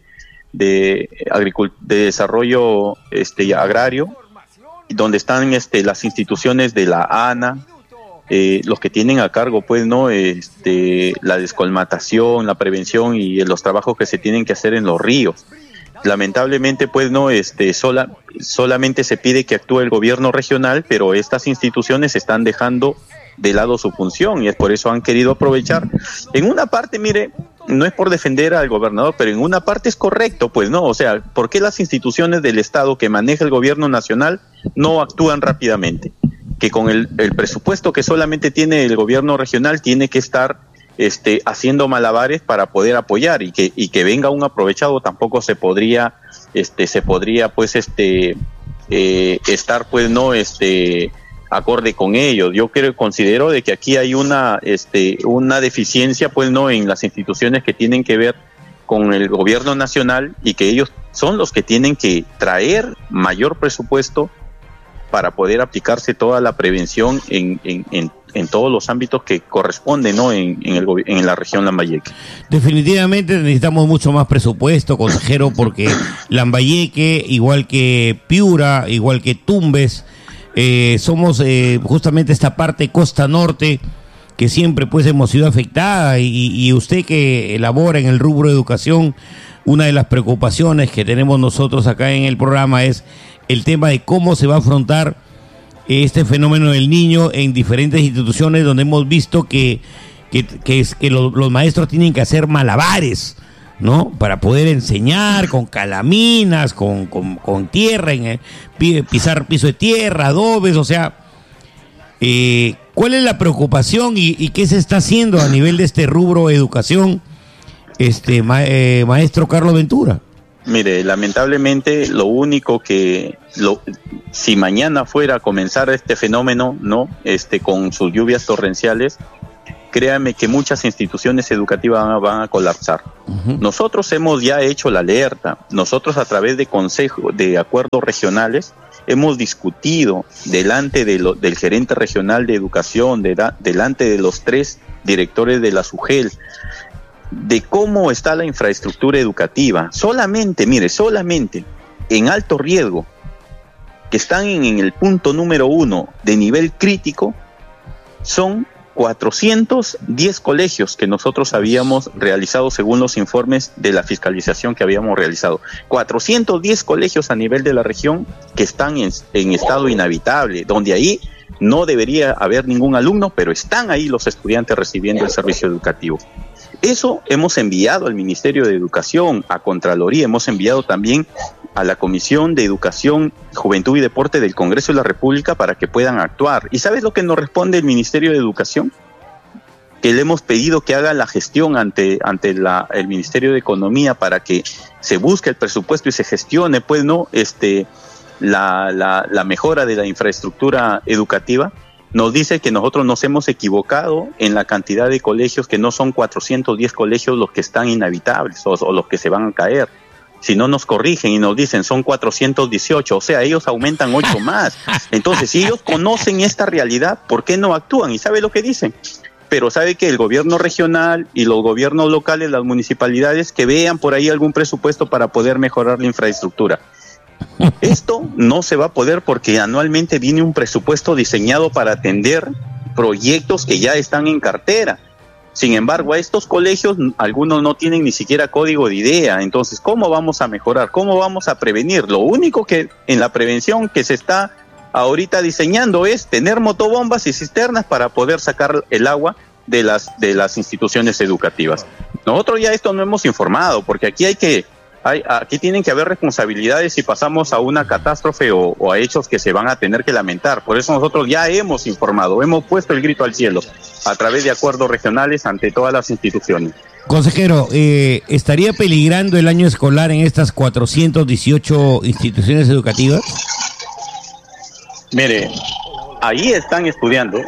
Desarrollo Agrario, donde están las instituciones de la ANA, los que tienen a cargo pues no la descolmatación, la prevención y los trabajos que se tienen que hacer en los ríos. Lamentablemente pues no solamente se pide que actúe el gobierno regional, pero estas instituciones están dejando de lado su función y es por eso han querido aprovechar. En una parte, mire, no es por defender al gobernador, pero en una parte es correcto, pues no, o sea, ¿por qué las instituciones del Estado que maneja el gobierno nacional no actúan rápidamente? Que con el presupuesto que solamente tiene el gobierno regional tiene que estar haciendo malabares para poder apoyar y que venga un aprovechado tampoco se podría pues estar pues no acorde con ello. Yo considero de que aquí hay una deficiencia pues no en las instituciones que tienen que ver con el gobierno nacional y que ellos son los que tienen que traer mayor presupuesto para poder aplicarse toda la prevención en todos los ámbitos que corresponden, ¿no? en la región Lambayeque. Definitivamente necesitamos mucho más presupuesto, consejero, porque Lambayeque, igual que Piura, igual que Tumbes, somos justamente esta parte costa norte que siempre pues hemos sido afectada y usted que elabora en el rubro de educación, una de las preocupaciones que tenemos nosotros acá en el programa es el tema de cómo se va a afrontar este fenómeno del Niño en diferentes instituciones donde hemos visto que los maestros tienen que hacer malabares, ¿no? Para poder enseñar con calaminas, con tierra, pisar piso de tierra, adobes, o sea, ¿Cuál es la preocupación y qué se está haciendo a nivel de este rubro educación, maestro Carlos Ventura? Mire, lamentablemente lo único que, si mañana fuera a comenzar este fenómeno, ¿no? Con sus lluvias torrenciales, créanme que muchas instituciones educativas van a colapsar. Uh-huh. Nosotros hemos ya hecho la alerta. Nosotros a través de consejos, de acuerdos regionales, hemos discutido delante del gerente regional de educación, delante de los 3 directores de la SUGEL, de cómo está la infraestructura educativa. Solamente en alto riesgo, que están en el punto número 1 de nivel crítico, son 410 colegios que nosotros habíamos realizado según los informes de la fiscalización que habíamos realizado. 410 colegios a nivel de la región que están en estado inhabitable, donde ahí no debería haber ningún alumno, pero están ahí los estudiantes recibiendo el servicio educativo. Eso hemos enviado al Ministerio de Educación, a Contraloría, hemos enviado también a la Comisión de Educación, Juventud y Deporte del Congreso de la República para que puedan actuar. ¿Y sabes lo que nos responde el Ministerio de Educación? Que le hemos pedido que haga la gestión ante el Ministerio de Economía para que se busque el presupuesto y se gestione, pues, ¿no? La mejora de la infraestructura educativa. Nos dice que nosotros nos hemos equivocado en la cantidad de colegios, que no son 410 colegios los que están inhabitables o los que se van a caer. Si no nos corrigen y nos dicen son 418, o sea, ellos aumentan 8 más. Entonces, si ellos conocen esta realidad, ¿por qué no actúan? ¿Y sabe lo que dicen? Pero sabe que el gobierno regional y los gobiernos locales, las municipalidades, que vean por ahí algún presupuesto para poder mejorar la infraestructura. Esto no se va a poder porque anualmente viene un presupuesto diseñado para atender proyectos que ya están en cartera. Sin embargo, a estos colegios, algunos no tienen ni siquiera código de idea. Entonces, ¿cómo vamos a mejorar? ¿Cómo vamos a prevenir? Lo único que en la prevención que se está ahorita diseñando es tener motobombas y cisternas para poder sacar el agua de las instituciones educativas. Nosotros ya esto no hemos informado, porque aquí aquí tienen que haber responsabilidades si pasamos a una catástrofe o a hechos que se van a tener que lamentar. Por eso nosotros ya hemos informado, hemos puesto el grito al cielo a través de acuerdos regionales ante todas las instituciones. Consejero, ¿estaría peligrando el año escolar en estas 418 instituciones educativas? Mire, ahí están estudiando,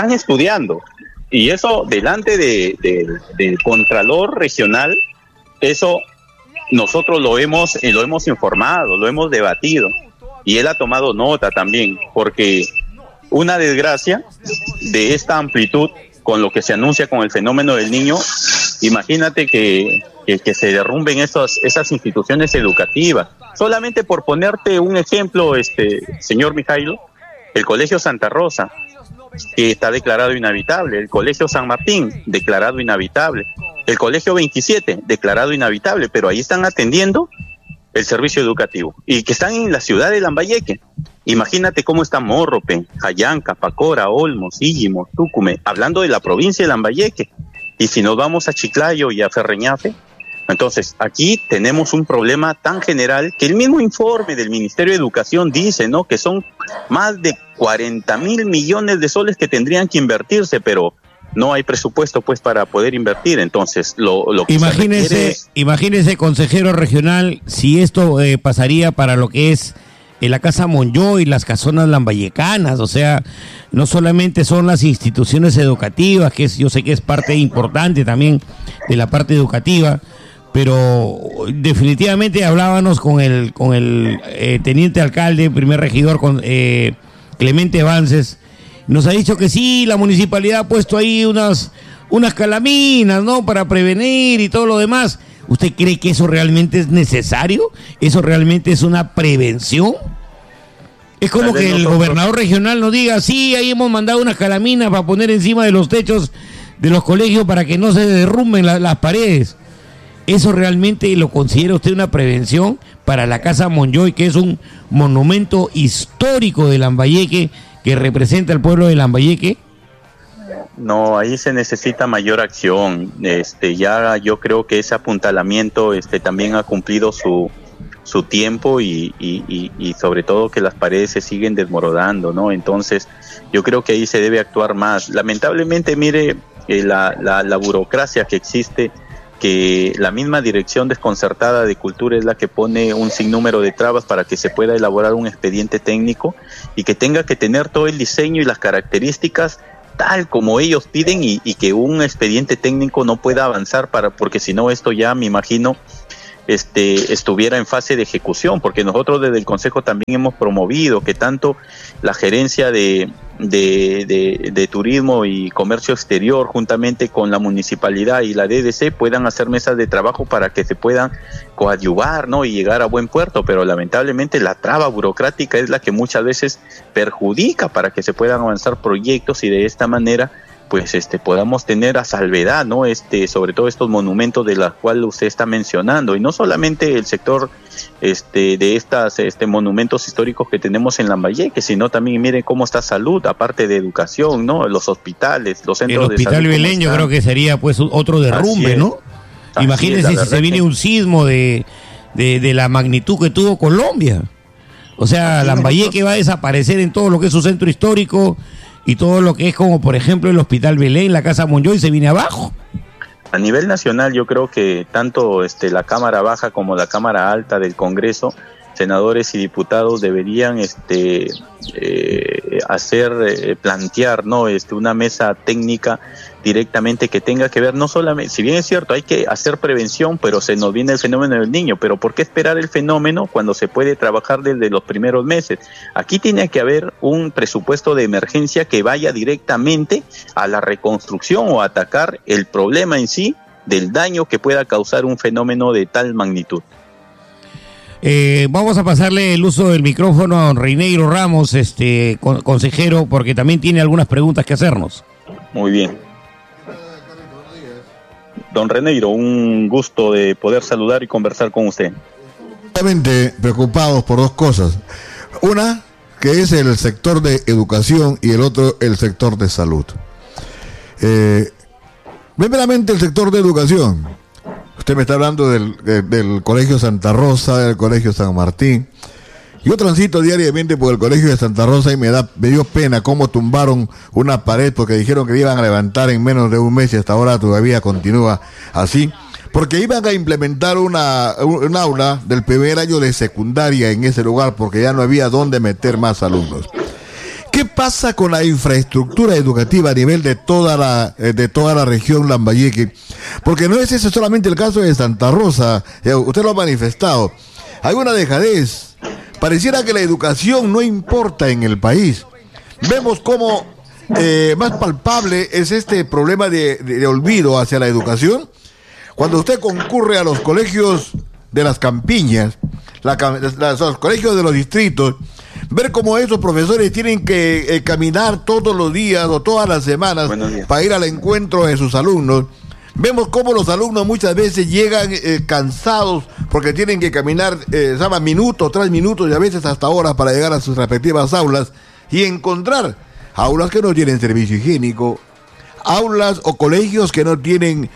y eso delante del Contralor Regional, eso nosotros lo hemos informado, lo hemos debatido, y él ha tomado nota también, porque una desgracia de esta amplitud con lo que se anuncia con el fenómeno del Niño, imagínate que se derrumben esas instituciones educativas. Solamente por ponerte un ejemplo, señor Mijailo, el Colegio Santa Rosa, que está declarado inhabitable, el Colegio San Martín, declarado inhabitable, el Colegio 27, declarado inhabitable, pero ahí están atendiendo el servicio educativo, y que están en la ciudad de Lambayeque. Imagínate cómo está Morrope, Jayanca, Pacora, Olmos, Íllimo, Túcume, hablando de la provincia de Lambayeque. Y si nos vamos a Chiclayo y a Ferreñafe, entonces aquí tenemos un problema tan general que el mismo informe del Ministerio de Educación dice, ¿no?, que son más de 40,000 millones de soles que tendrían que invertirse, pero no hay presupuesto pues para poder invertir. Entonces lo que imagínese, consejero regional, si esto pasaría para lo que es la Casa Monyoy y las casonas lambayecanas. O sea, no solamente son las instituciones educativas, que yo sé que es parte importante también de la parte educativa, pero definitivamente hablábamos con el teniente alcalde, primer regidor, con Clemente Vances. Nos ha dicho que sí, la municipalidad ha puesto ahí unas calaminas, ¿no?, para prevenir y todo lo demás. ¿Usted cree que eso realmente es necesario? ¿Eso realmente es una prevención? Es como que el gobernador regional nos diga, sí, ahí hemos mandado unas calaminas para poner encima de los techos de los colegios para que no se derrumben las paredes. ¿Eso realmente lo considera usted una prevención para la Casa Monyoy, que es un monumento histórico de Lambayeque, que representa al pueblo de Lambayeque? No, ahí se necesita mayor acción. Ya yo creo que ese apuntalamiento también ha cumplido su su tiempo y sobre todo que las paredes se siguen desmoronando, ¿no? Entonces yo creo que ahí se debe actuar más. Lamentablemente, mire, la burocracia que existe, que la misma dirección desconcertada de cultura es la que pone un sinnúmero de trabas para que se pueda elaborar un expediente técnico y que tenga que tener todo el diseño y las características tal como ellos piden y que un expediente técnico no pueda avanzar porque si no esto ya me imagino estuviera en fase de ejecución, porque nosotros desde el Consejo también hemos promovido que tanto la gerencia de Turismo y Comercio Exterior juntamente con la municipalidad y la DDC puedan hacer mesas de trabajo para que se puedan coadyuvar, ¿no? Y llegar a buen puerto, pero lamentablemente la traba burocrática es la que muchas veces perjudica para que se puedan avanzar proyectos y de esta manera pues podamos tener a salvedad, ¿no? Sobre todo estos monumentos de los cuales usted está mencionando, y no solamente el sector de estas monumentos históricos que tenemos en Lambayeque, sino también miren cómo está salud, aparte de educación, ¿no? Los hospitales, los centros de salud. El Hospital Belén yo creo que sería pues otro derrumbe, ¿no? Imagínense si se viene un sismo de la magnitud que tuvo Colombia. O sea, Lambayeque va a desaparecer en todo lo que es su centro histórico y todo lo que es como, por ejemplo, el Hospital Belén, la Casa Monjoy, se viene abajo. A nivel nacional, yo creo que tanto la Cámara Baja como la Cámara Alta del Congreso, senadores y diputados deberían plantear, ¿no? Una mesa técnica directamente que tenga que ver no solamente, si bien es cierto, hay que hacer prevención, pero se nos viene el fenómeno del niño, pero ¿por qué esperar el fenómeno cuando se puede trabajar desde los primeros meses? Aquí tiene que haber un presupuesto de emergencia que vaya directamente a la reconstrucción o a atacar el problema en sí del daño que pueda causar un fenómeno de tal magnitud. Vamos a pasarle el uso del micrófono a don Reineiro Ramos, consejero, porque también tiene algunas preguntas que hacernos. Muy bien. Don Reineiro, un gusto de poder saludar y conversar con usted. Realmente preocupados por dos cosas. Una, que es el sector de educación, y el otro, el sector de salud. Primeramente, el sector de educación. Usted me está hablando del Colegio Santa Rosa, del Colegio San Martín. Yo transito diariamente por el Colegio de Santa Rosa y me dio pena cómo tumbaron una pared porque dijeron que iban a levantar en menos de un mes y hasta ahora todavía continúa así. Porque iban a implementar un aula del primer año de secundaria en ese lugar porque ya no había dónde meter más alumnos. ¿Qué pasa con la infraestructura educativa a nivel de toda la región Lambayeque? Porque no es ese solamente el caso de Santa Rosa, usted lo ha manifestado. Hay una dejadez. Pareciera que la educación no importa en el país. Vemos cómo más palpable es este problema de olvido hacia la educación. Cuando usted concurre a los colegios de las campiñas, los colegios de los distritos, ver cómo esos profesores tienen que caminar todos los días o todas las semanas para ir al encuentro de sus alumnos. Vemos cómo los alumnos muchas veces llegan cansados porque tienen que caminar minutos tras minutos y a veces hasta horas para llegar a sus respectivas aulas y encontrar aulas que no tienen servicio higiénico, aulas o colegios que no tienen,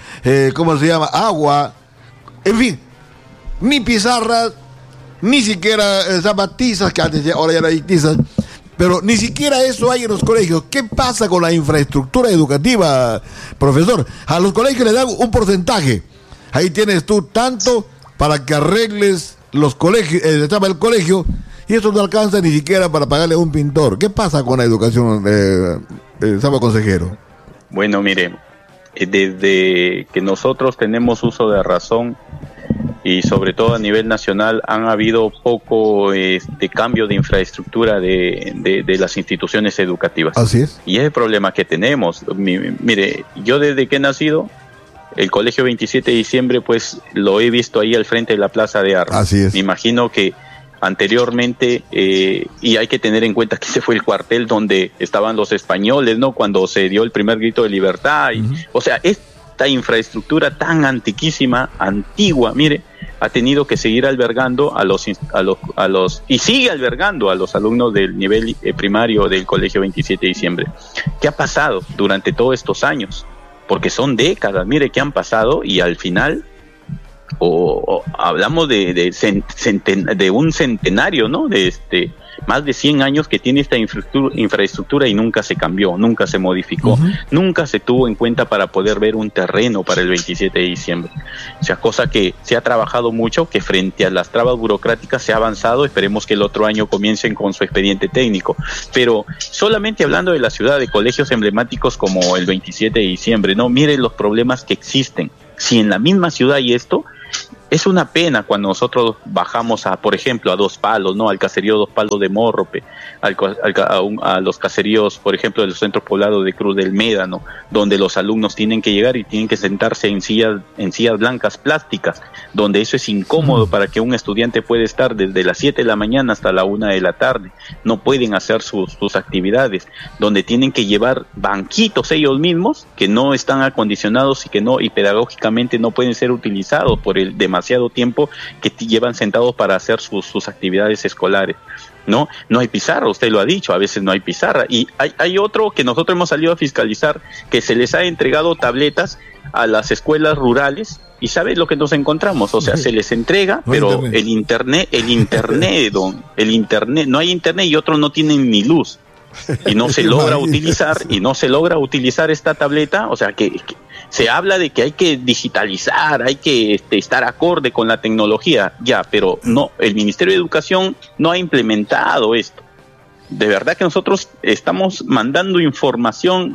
agua, en fin, ni pizarras, ni siquiera tizas, que antes ahora ya no hay tizas, pero ni siquiera eso hay en los colegios. ¿Qué pasa con la infraestructura educativa, profesor? A los colegios les dan un porcentaje. Ahí tienes tú tanto para que arregles los colegios, el colegio, y eso no alcanza ni siquiera para pagarle a un pintor. ¿Qué pasa con la educación, consejero? Bueno, mire, desde que nosotros tenemos uso de razón, y sobre todo a nivel nacional, han habido poco cambio de infraestructura de las instituciones educativas. Así es. Y es el problema que tenemos. Mire, yo desde que he nacido, el Colegio 27 de Diciembre, pues lo he visto ahí al frente de la Plaza de Armas. Así es. Me imagino que anteriormente, y hay que tener en cuenta que ese fue el cuartel donde estaban los españoles, ¿no? Cuando se dio el primer grito de libertad. O sea, esta infraestructura tan antiquísima, antigua, mire, ha tenido que seguir albergando a los y sigue albergando a los alumnos del nivel primario del Colegio 27 de Diciembre. ¿Qué ha pasado durante todos estos años? Porque son décadas, mire, que han pasado y al final o hablamos de un centenario, ¿no? De más de 100 años que tiene esta infraestructura y nunca se cambió, nunca se modificó, nunca se tuvo en cuenta para poder ver un terreno para el 27 de diciembre. O sea, cosa que se ha trabajado mucho, que frente a las trabas burocráticas se ha avanzado. Esperemos que el otro año comiencen con su expediente técnico. Pero solamente hablando de la ciudad, de colegios emblemáticos como el 27 de diciembre, ¿no? Miren los problemas que existen. Si en la misma ciudad hay esto, es una pena cuando nosotros bajamos por ejemplo, a Dos Palos, ¿no? Al caserío Dos Palos de Mórrope, a los caseríos, por ejemplo, de los centros poblados de Cruz del Médano, donde los alumnos tienen que llegar y tienen que sentarse en sillas blancas plásticas, donde eso es incómodo para que un estudiante pueda estar desde las 7 de la mañana hasta la 1 de la tarde. No pueden hacer sus actividades, donde tienen que llevar banquitos ellos mismos que no están acondicionados y pedagógicamente no pueden ser utilizados por el demasiado tiempo que llevan sentados para hacer sus actividades escolares. No hay pizarra, usted lo ha dicho, a veces no hay pizarra. Y hay otro que nosotros hemos salido a fiscalizar, que se les ha entregado tabletas a las escuelas rurales, y ¿sabe lo que nos encontramos? O sea, se les entrega, pero el internet, no hay internet, y otros no tienen ni luz. Y no se logra utilizar esta tableta. O sea, que se habla de que hay que digitalizar, hay que estar acorde con la tecnología, ya, pero no, el Ministerio de Educación no ha implementado esto. De verdad que nosotros estamos mandando información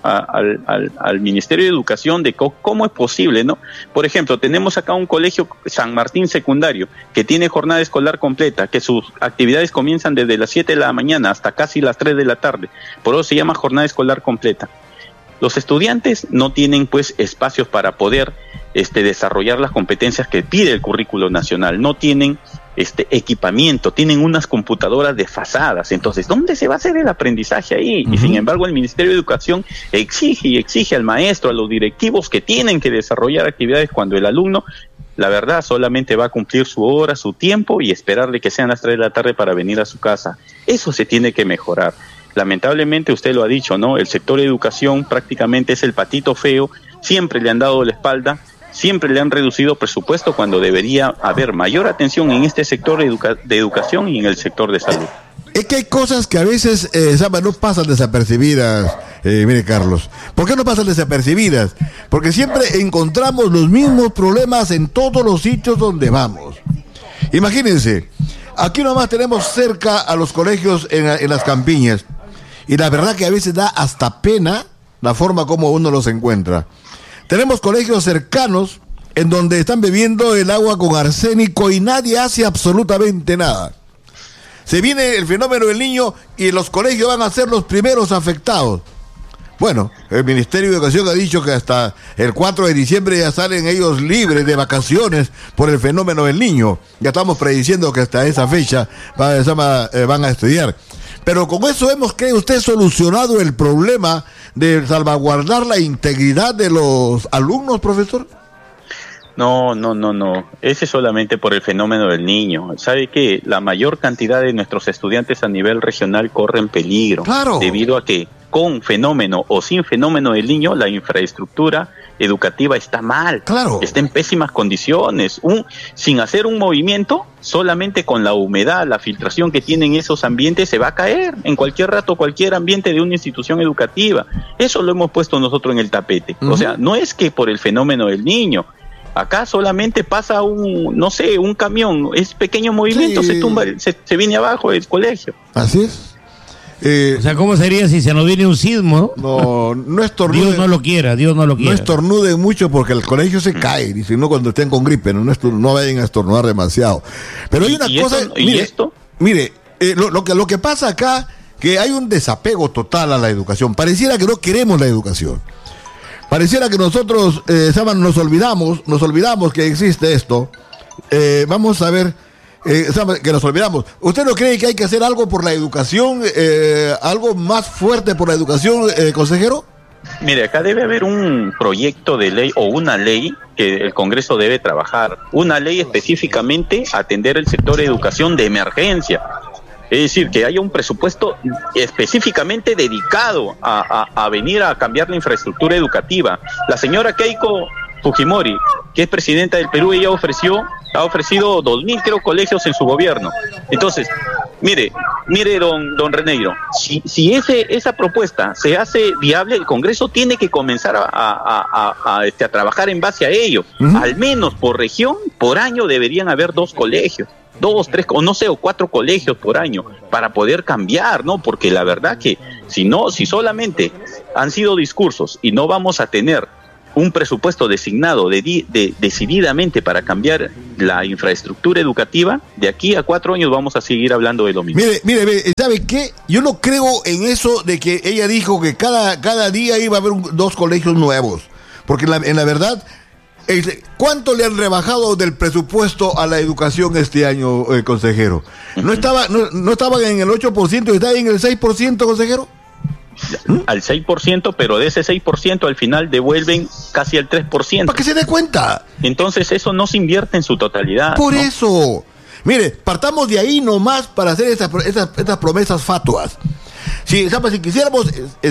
al Ministerio de Educación de cómo es posible, ¿no? Por ejemplo, tenemos acá un colegio San Martín secundario que tiene jornada escolar completa, que sus actividades comienzan desde las 7 de la mañana hasta casi las 3 de la tarde. Por eso se llama jornada escolar completa. Los estudiantes no tienen pues espacios para poder desarrollar las competencias que pide el currículo nacional, no tienen equipamiento, tienen unas computadoras desfasadas. Entonces, ¿dónde se va a hacer el aprendizaje ahí? Y sin embargo el Ministerio de Educación exige al maestro, a los directivos, que tienen que desarrollar actividades cuando el alumno, la verdad, solamente va a cumplir su hora, su tiempo, y esperarle que sean las 3 de la tarde para venir a su casa. Eso se tiene que mejorar. Lamentablemente, usted lo ha dicho, ¿no? El sector de educación prácticamente es el patito feo, siempre le han dado la espalda, siempre le han reducido presupuesto cuando debería haber mayor atención en este sector de educación y en el sector de salud. Es que hay cosas que a veces, no pasan desapercibidas, mire Carlos. ¿Por qué no pasan desapercibidas? Porque siempre encontramos los mismos problemas en todos los sitios donde vamos. Imagínense, aquí nomás tenemos cerca a los colegios en las campiñas, y la verdad que a veces da hasta pena la forma como uno los encuentra. Tenemos colegios cercanos en donde están bebiendo el agua con arsénico y nadie hace absolutamente nada. Se viene el fenómeno del niño y los colegios van a ser los primeros afectados. Bueno, el Ministerio de Educación ha dicho que hasta el 4 de diciembre ya salen ellos libres de vacaciones por el fenómeno del niño. Ya estamos prediciendo que hasta esa fecha van a estudiar. Pero con eso ¿cree usted solucionado el problema de salvaguardar la integridad de los alumnos, profesor? No. Ese es solamente por el fenómeno del niño. ¿Sabe qué? La mayor cantidad de nuestros estudiantes a nivel regional corren peligro. Claro. Debido a que con fenómeno o sin fenómeno del niño, la infraestructura educativa está mal. Claro. Está en pésimas condiciones. Sin hacer un movimiento, solamente con la humedad, la filtración que tienen esos ambientes, se va a caer en cualquier rato cualquier ambiente de una institución educativa. Eso lo hemos puesto nosotros en el tapete. O sea, no es que por el fenómeno del niño. Acá solamente pasa un camión, es pequeño movimiento, sí. Se tumba, se viene abajo el colegio. Así es. O sea, ¿cómo sería si se nos viene un sismo? No estornuden. Dios no lo quiera. No estornuden mucho porque el colegio se cae, y si no, cuando estén con gripe, no vayan a estornudar demasiado. Pero hay una cosa. Mire, lo que pasa acá, que hay un desapego total a la educación. Pareciera que no queremos la educación. Pareciera que nosotros nos olvidamos que existe esto. Vamos a ver, que nos olvidamos. ¿Usted no cree que hay que hacer algo por la educación, algo más fuerte por la educación, consejero? Mire, acá debe haber un proyecto de ley o una ley que el Congreso debe trabajar. Una ley específicamente atender el sector de educación de emergencia. Es decir, que haya un presupuesto específicamente dedicado a venir a cambiar la infraestructura educativa. La señora Keiko Fujimori que es presidenta del Perú, ella ha ofrecido 2.000 creo colegios en su gobierno. Entonces, mire don Reneiro, si esa propuesta se hace viable, el Congreso tiene que comenzar a trabajar en base a ello. Al menos por región, por año deberían haber 2 colegios, 2, 3, o no sé, o 4 colegios por año, para poder cambiar, ¿no? Porque la verdad que si solamente han sido discursos y no vamos a tener un presupuesto designado decididamente para cambiar la infraestructura educativa, de aquí a 4 años vamos a seguir hablando de lo mismo. Mire, ¿sabe qué? Yo no creo en eso de que ella dijo que cada día iba a haber 2 colegios nuevos, porque en la verdad, ¿cuánto le han rebajado del presupuesto a la educación este año, consejero? ¿No estaban en el 8% y está en el 6%, consejero? Al 6%, pero de ese 6% al final devuelven casi el 3%. Para que se dé cuenta. Entonces eso no se invierte en su totalidad. Por eso. Mire, partamos de ahí nomás para hacer estas promesas fatuas. Si quisiéramos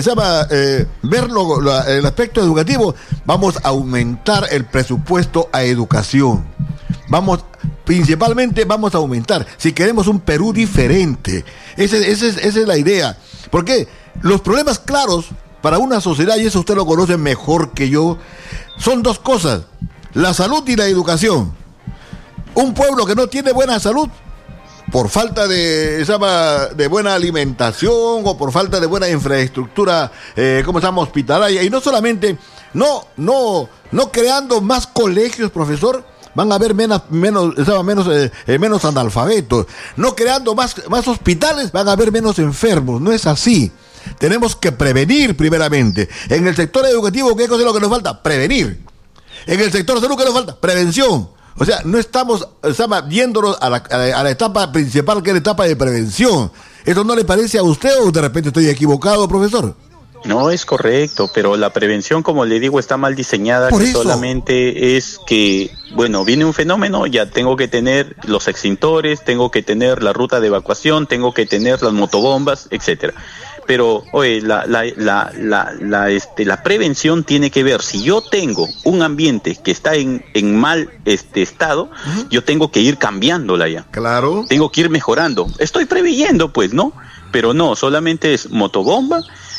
ver el aspecto educativo, vamos a aumentar el presupuesto a educación. Principalmente vamos a aumentar. Si queremos un Perú diferente. Esa es la idea. ¿Por qué? Los problemas claros para una sociedad, y eso usted lo conoce mejor que yo, son 2 cosas: la salud y la educación. Un pueblo que no tiene buena salud, por falta de buena alimentación o por falta de buena infraestructura, hospitalaria, y no solamente, no creando más colegios, profesor, van a haber menos analfabetos. No creando más hospitales, van a haber menos enfermos. No es así. Tenemos que prevenir primeramente. En el sector educativo, ¿qué cosa es lo que nos falta? Prevenir. En el sector salud, ¿qué nos falta? Prevención. O sea, no estamos yéndonos a la etapa principal, que es la etapa de prevención. ¿Eso no le parece a usted o de repente estoy equivocado, profesor? No, es correcto, pero la prevención, como le digo, está mal diseñada. Por que eso. Solamente es que, viene un fenómeno, ya tengo que tener los extintores, tengo que tener la ruta de evacuación, tengo que tener las motobombas, etcétera. Pero, la prevención tiene que ver, si yo tengo un ambiente que está en mal estado, yo tengo que ir cambiándola ya. Claro. Tengo que ir mejorando. Estoy preveyendo, pues, ¿no? Pero no, solamente es motobomba,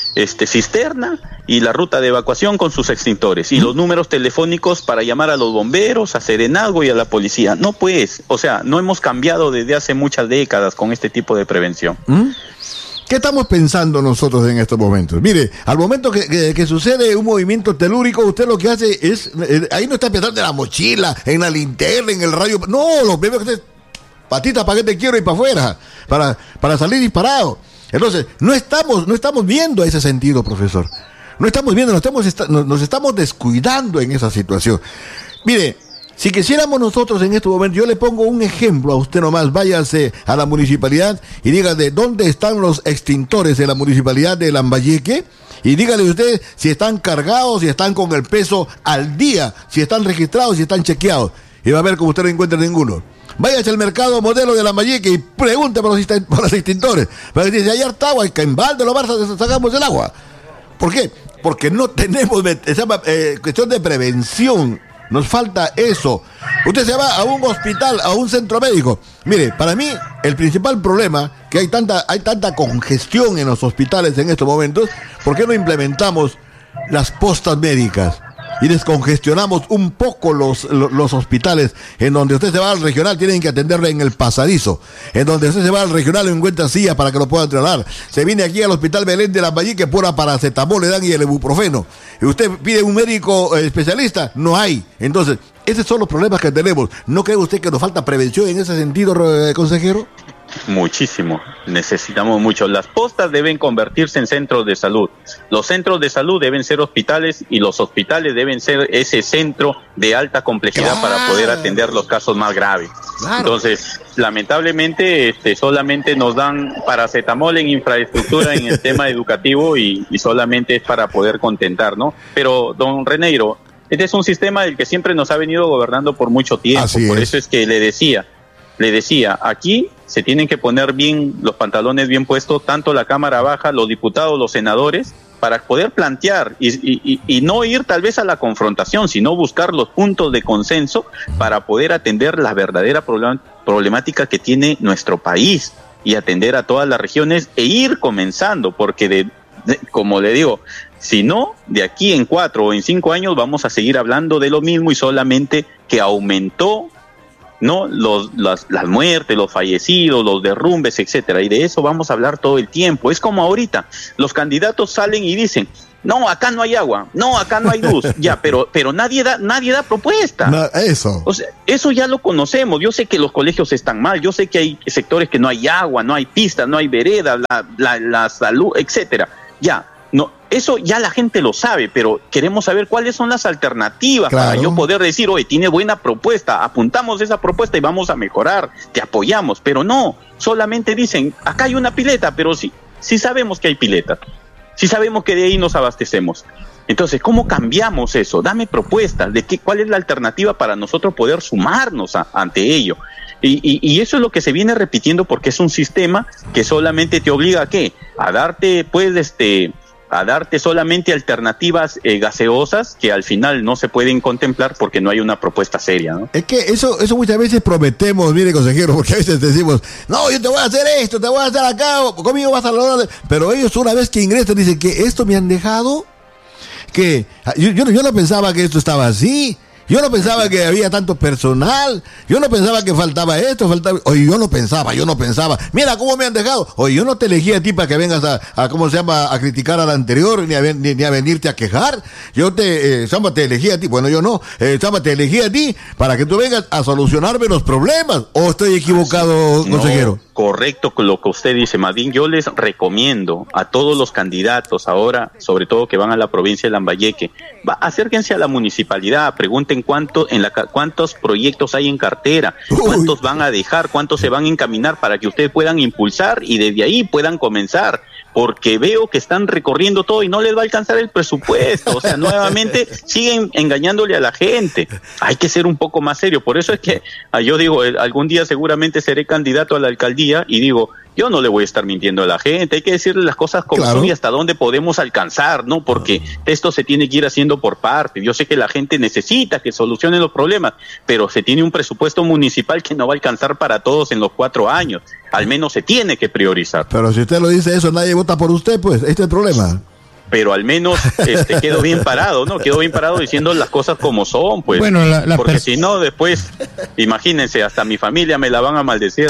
cisterna y la ruta de evacuación con sus extintores y los números telefónicos para llamar a los bomberos, a Serenazgo y a la policía. No, pues, no hemos cambiado desde hace muchas décadas con este tipo de prevención. ¿Qué estamos pensando nosotros en estos momentos? Mire, al momento que sucede un movimiento telúrico, usted lo que hace es, ahí no está pensando en la mochila, en la linterna, en el radio. No, los bebés, patita, para que te quiero y para afuera, para salir disparado. Entonces, no estamos viendo ese sentido, profesor. No estamos viendo, nos estamos descuidando en esa situación. Mire, si quisiéramos nosotros en este momento, yo le pongo un ejemplo a usted nomás, váyase a la municipalidad y diga de dónde están los extintores de la municipalidad de Lambayeque y dígale usted si están cargados, si están con el peso al día, si están registrados, si están chequeados. Y va a ver como usted no encuentra ninguno. Váyase al mercado modelo de Lambayeque y pregunte por los extintores. Para decir, si hay harta agua, que en balde lo sacamos el agua. ¿Por qué? Porque no tenemos cuestión de prevención. Nos falta eso. Usted se va a un hospital, a un centro médico. Mire, para mí, el principal problema, que hay tanta congestión en los hospitales en estos momentos, ¿por qué no implementamos las postas médicas? Y descongestionamos un poco los hospitales. En donde usted se va al regional, tienen que atenderle en el pasadizo. En donde usted se va al regional, encuentra sillas para que lo puedan trasladar. Se viene aquí al hospital Belén de Lambayeque, pura paracetamol le dan y el ibuprofeno. Y usted pide un médico especialista, no hay. Entonces, esos son los problemas que tenemos. ¿No cree usted que nos falta prevención en ese sentido, consejero? Muchísimo, necesitamos mucho. Las postas deben convertirse en centros de salud. Los centros de salud deben ser hospitales y los hospitales deben ser ese centro de alta complejidad para poder atender los casos más graves. Claro. Entonces, lamentablemente, solamente nos dan paracetamol en infraestructura en el tema educativo y solamente es para poder contentar, ¿no? Pero, don Reneiro, este es un sistema del que siempre nos ha venido gobernando por mucho tiempo. Por eso es que le decía, le decía, aquí se tienen que poner bien los pantalones bien puestos, tanto la Cámara Baja, los diputados, los senadores, para poder plantear y no ir tal vez a la confrontación, sino buscar los puntos de consenso para poder atender la verdadera problemática que tiene nuestro país y atender a todas las regiones e ir comenzando, porque como le digo, si no, de aquí en 4 o en 5 años vamos a seguir hablando de lo mismo y solamente que aumentó, ¿no? Las muertes, los fallecidos, los derrumbes, etcétera, y de eso vamos a hablar todo el tiempo. Es como ahorita, los candidatos salen y dicen, no, acá no hay agua, no, acá no hay luz, ya, pero nadie da propuesta. No, eso. O sea, eso ya lo conocemos. Yo sé que los colegios están mal, yo sé que hay sectores que no hay agua, no hay pistas, no hay veredas, la salud, etcétera. Ya, no, eso ya la gente lo sabe, pero queremos saber cuáles son las alternativas, claro, para yo poder decir, oye, tiene buena propuesta, apuntamos esa propuesta y vamos a mejorar, te apoyamos, pero no, solamente dicen, acá hay una pileta, pero sí sabemos que hay pileta, sí sabemos que de ahí nos abastecemos. Entonces, ¿cómo cambiamos eso? Dame propuestas de cuál es la alternativa para nosotros poder sumarnos ante ello. Y eso es lo que se viene repitiendo, porque es un sistema que solamente te obliga a ¿qué? A darte, pues, a darte solamente alternativas gaseosas que al final no se pueden contemplar porque no hay una propuesta seria, ¿no? Es que eso muchas veces prometemos, mire, consejero, porque a veces decimos, no, yo te voy a hacer esto, te voy a hacer acá, conmigo vas a lograr, pero ellos una vez que ingresan dicen que esto me han dejado, que yo no pensaba que esto estaba así. Yo no pensaba que había tanto personal, yo no pensaba que faltaba esto, oye, yo no pensaba, mira cómo me han dejado, oye, yo no te elegí a ti para que vengas a ¿cómo se llama?, a criticar al anterior, ni a venirte a quejar, yo te elegí a ti, bueno, yo no, te elegí a ti para que tú vengas a solucionarme los problemas, ¿o estoy equivocado, consejero? No, correcto con lo que usted dice, más bien yo les recomiendo a todos los candidatos ahora, sobre todo que van a la provincia de Lambayeque, acérquense a la municipalidad, pregunten cuántos proyectos hay en cartera, cuántos van a dejar, cuántos se van a encaminar para que ustedes puedan impulsar y desde ahí puedan comenzar, porque veo que están recorriendo todo y no les va a alcanzar el presupuesto, o sea, nuevamente siguen engañándole a la gente. Hay que ser un poco más serio, por eso es que yo digo, algún día seguramente seré candidato a la alcaldía y digo, yo no le voy a estar mintiendo a la gente, hay que decirle las cosas como son y hasta dónde podemos alcanzar, ¿no? Porque esto se tiene que ir haciendo por partes. Yo sé que la gente necesita que solucionen los problemas, pero se tiene un presupuesto municipal que no va a alcanzar para todos en los 4 años. Al menos se tiene que priorizar. Pero si usted lo dice eso, nadie vota por usted, pues, este es el problema. Pero al menos quedo bien parado, ¿no? Quedo bien parado diciendo las cosas como son, pues. Bueno, porque si no, después, imagínense, hasta mi familia me la van a maldecir.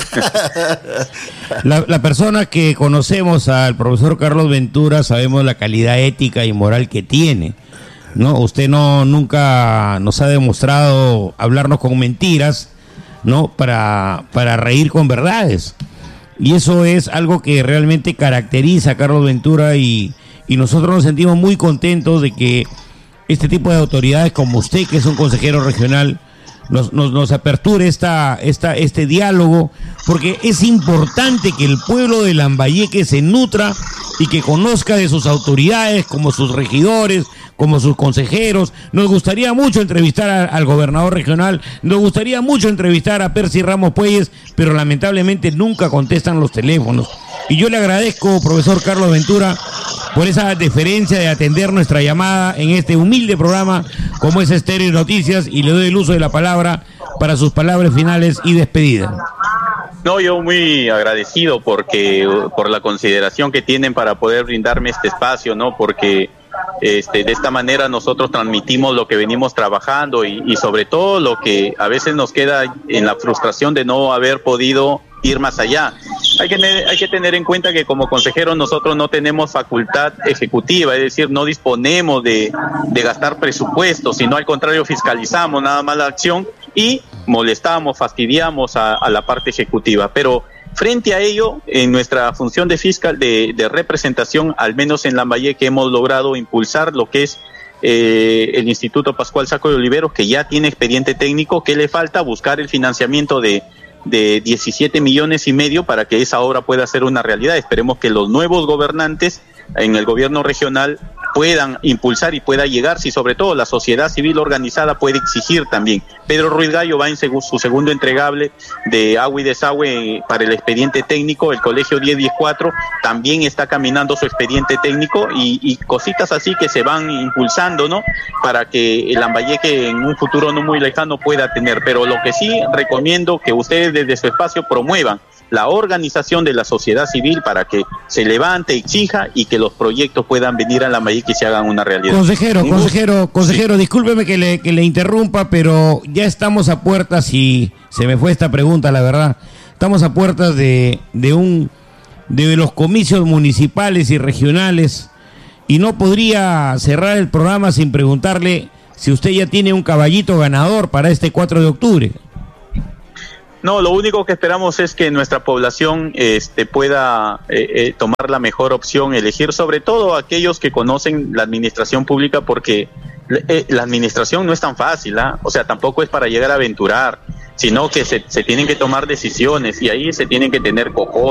La persona que conocemos al profesor Carlos Ventura, sabemos la calidad ética y moral que tiene, ¿no? Usted nunca nos ha demostrado hablarnos con mentiras, ¿no? Para reír con verdades. Y eso es algo que realmente caracteriza a Carlos Ventura y nosotros nos sentimos muy contentos de que este tipo de autoridades como usted, que es un consejero regional, nos aperture este diálogo, porque es importante que el pueblo de Lambayeque se nutra y que conozca de sus autoridades, como sus regidores, como sus consejeros. Nos gustaría mucho entrevistar al gobernador regional, nos gustaría mucho entrevistar a Percy Ramos Puelles, pero lamentablemente nunca contestan los teléfonos. Y yo le agradezco, profesor Carlos Ventura, por esa deferencia de atender nuestra llamada en este humilde programa como es Estéreo Noticias, y le doy el uso de la palabra para sus palabras finales y despedida. No, yo muy agradecido por la consideración que tienen para poder brindarme este espacio, ¿no? Porque de esta manera nosotros transmitimos lo que venimos trabajando y sobre todo lo que a veces nos queda en la frustración de no haber podido ir más allá. Hay que tener en cuenta que como consejeros nosotros no tenemos facultad ejecutiva, es decir, no disponemos de gastar presupuestos, sino al contrario fiscalizamos nada más la acción y molestamos, fastidiamos a la parte ejecutiva. Pero frente a ello, en nuestra función de fiscal de representación, al menos en Lambayeque, hemos logrado impulsar lo que es el Instituto Pascual Saco de Oliveros, que ya tiene expediente técnico, que le falta buscar el financiamiento de 17,5 millones para que esa obra pueda ser una realidad. Esperemos que los nuevos gobernantes en el gobierno regional puedan impulsar y pueda llegar, si sobre todo la sociedad civil organizada puede exigir también. Pedro Ruiz Gallo va en su segundo entregable de agua y desagüe para el expediente técnico. El colegio 1014 también está caminando su expediente técnico y cositas así que se van impulsando, ¿no? Para que el Lambayeque en un futuro no muy lejano pueda tener. Pero lo que sí recomiendo que ustedes desde su espacio promuevan la organización de la sociedad civil para que se levante, exija y que los proyectos puedan venir a Lambayeque y se hagan una realidad. Consejero, discúlpeme que le interrumpa, pero ya estamos a puertas, y se me fue esta pregunta, la verdad, estamos a puertas de los comicios municipales y regionales, y no podría cerrar el programa sin preguntarle si usted ya tiene un caballito ganador para este 4 de octubre. No, lo único que esperamos es que nuestra población pueda tomar la mejor opción, elegir sobre todo aquellos que conocen la administración pública, porque la administración no es tan fácil, o sea, tampoco es para llegar a aventurar, sino que se tienen que tomar decisiones y ahí se tienen que tener cojones.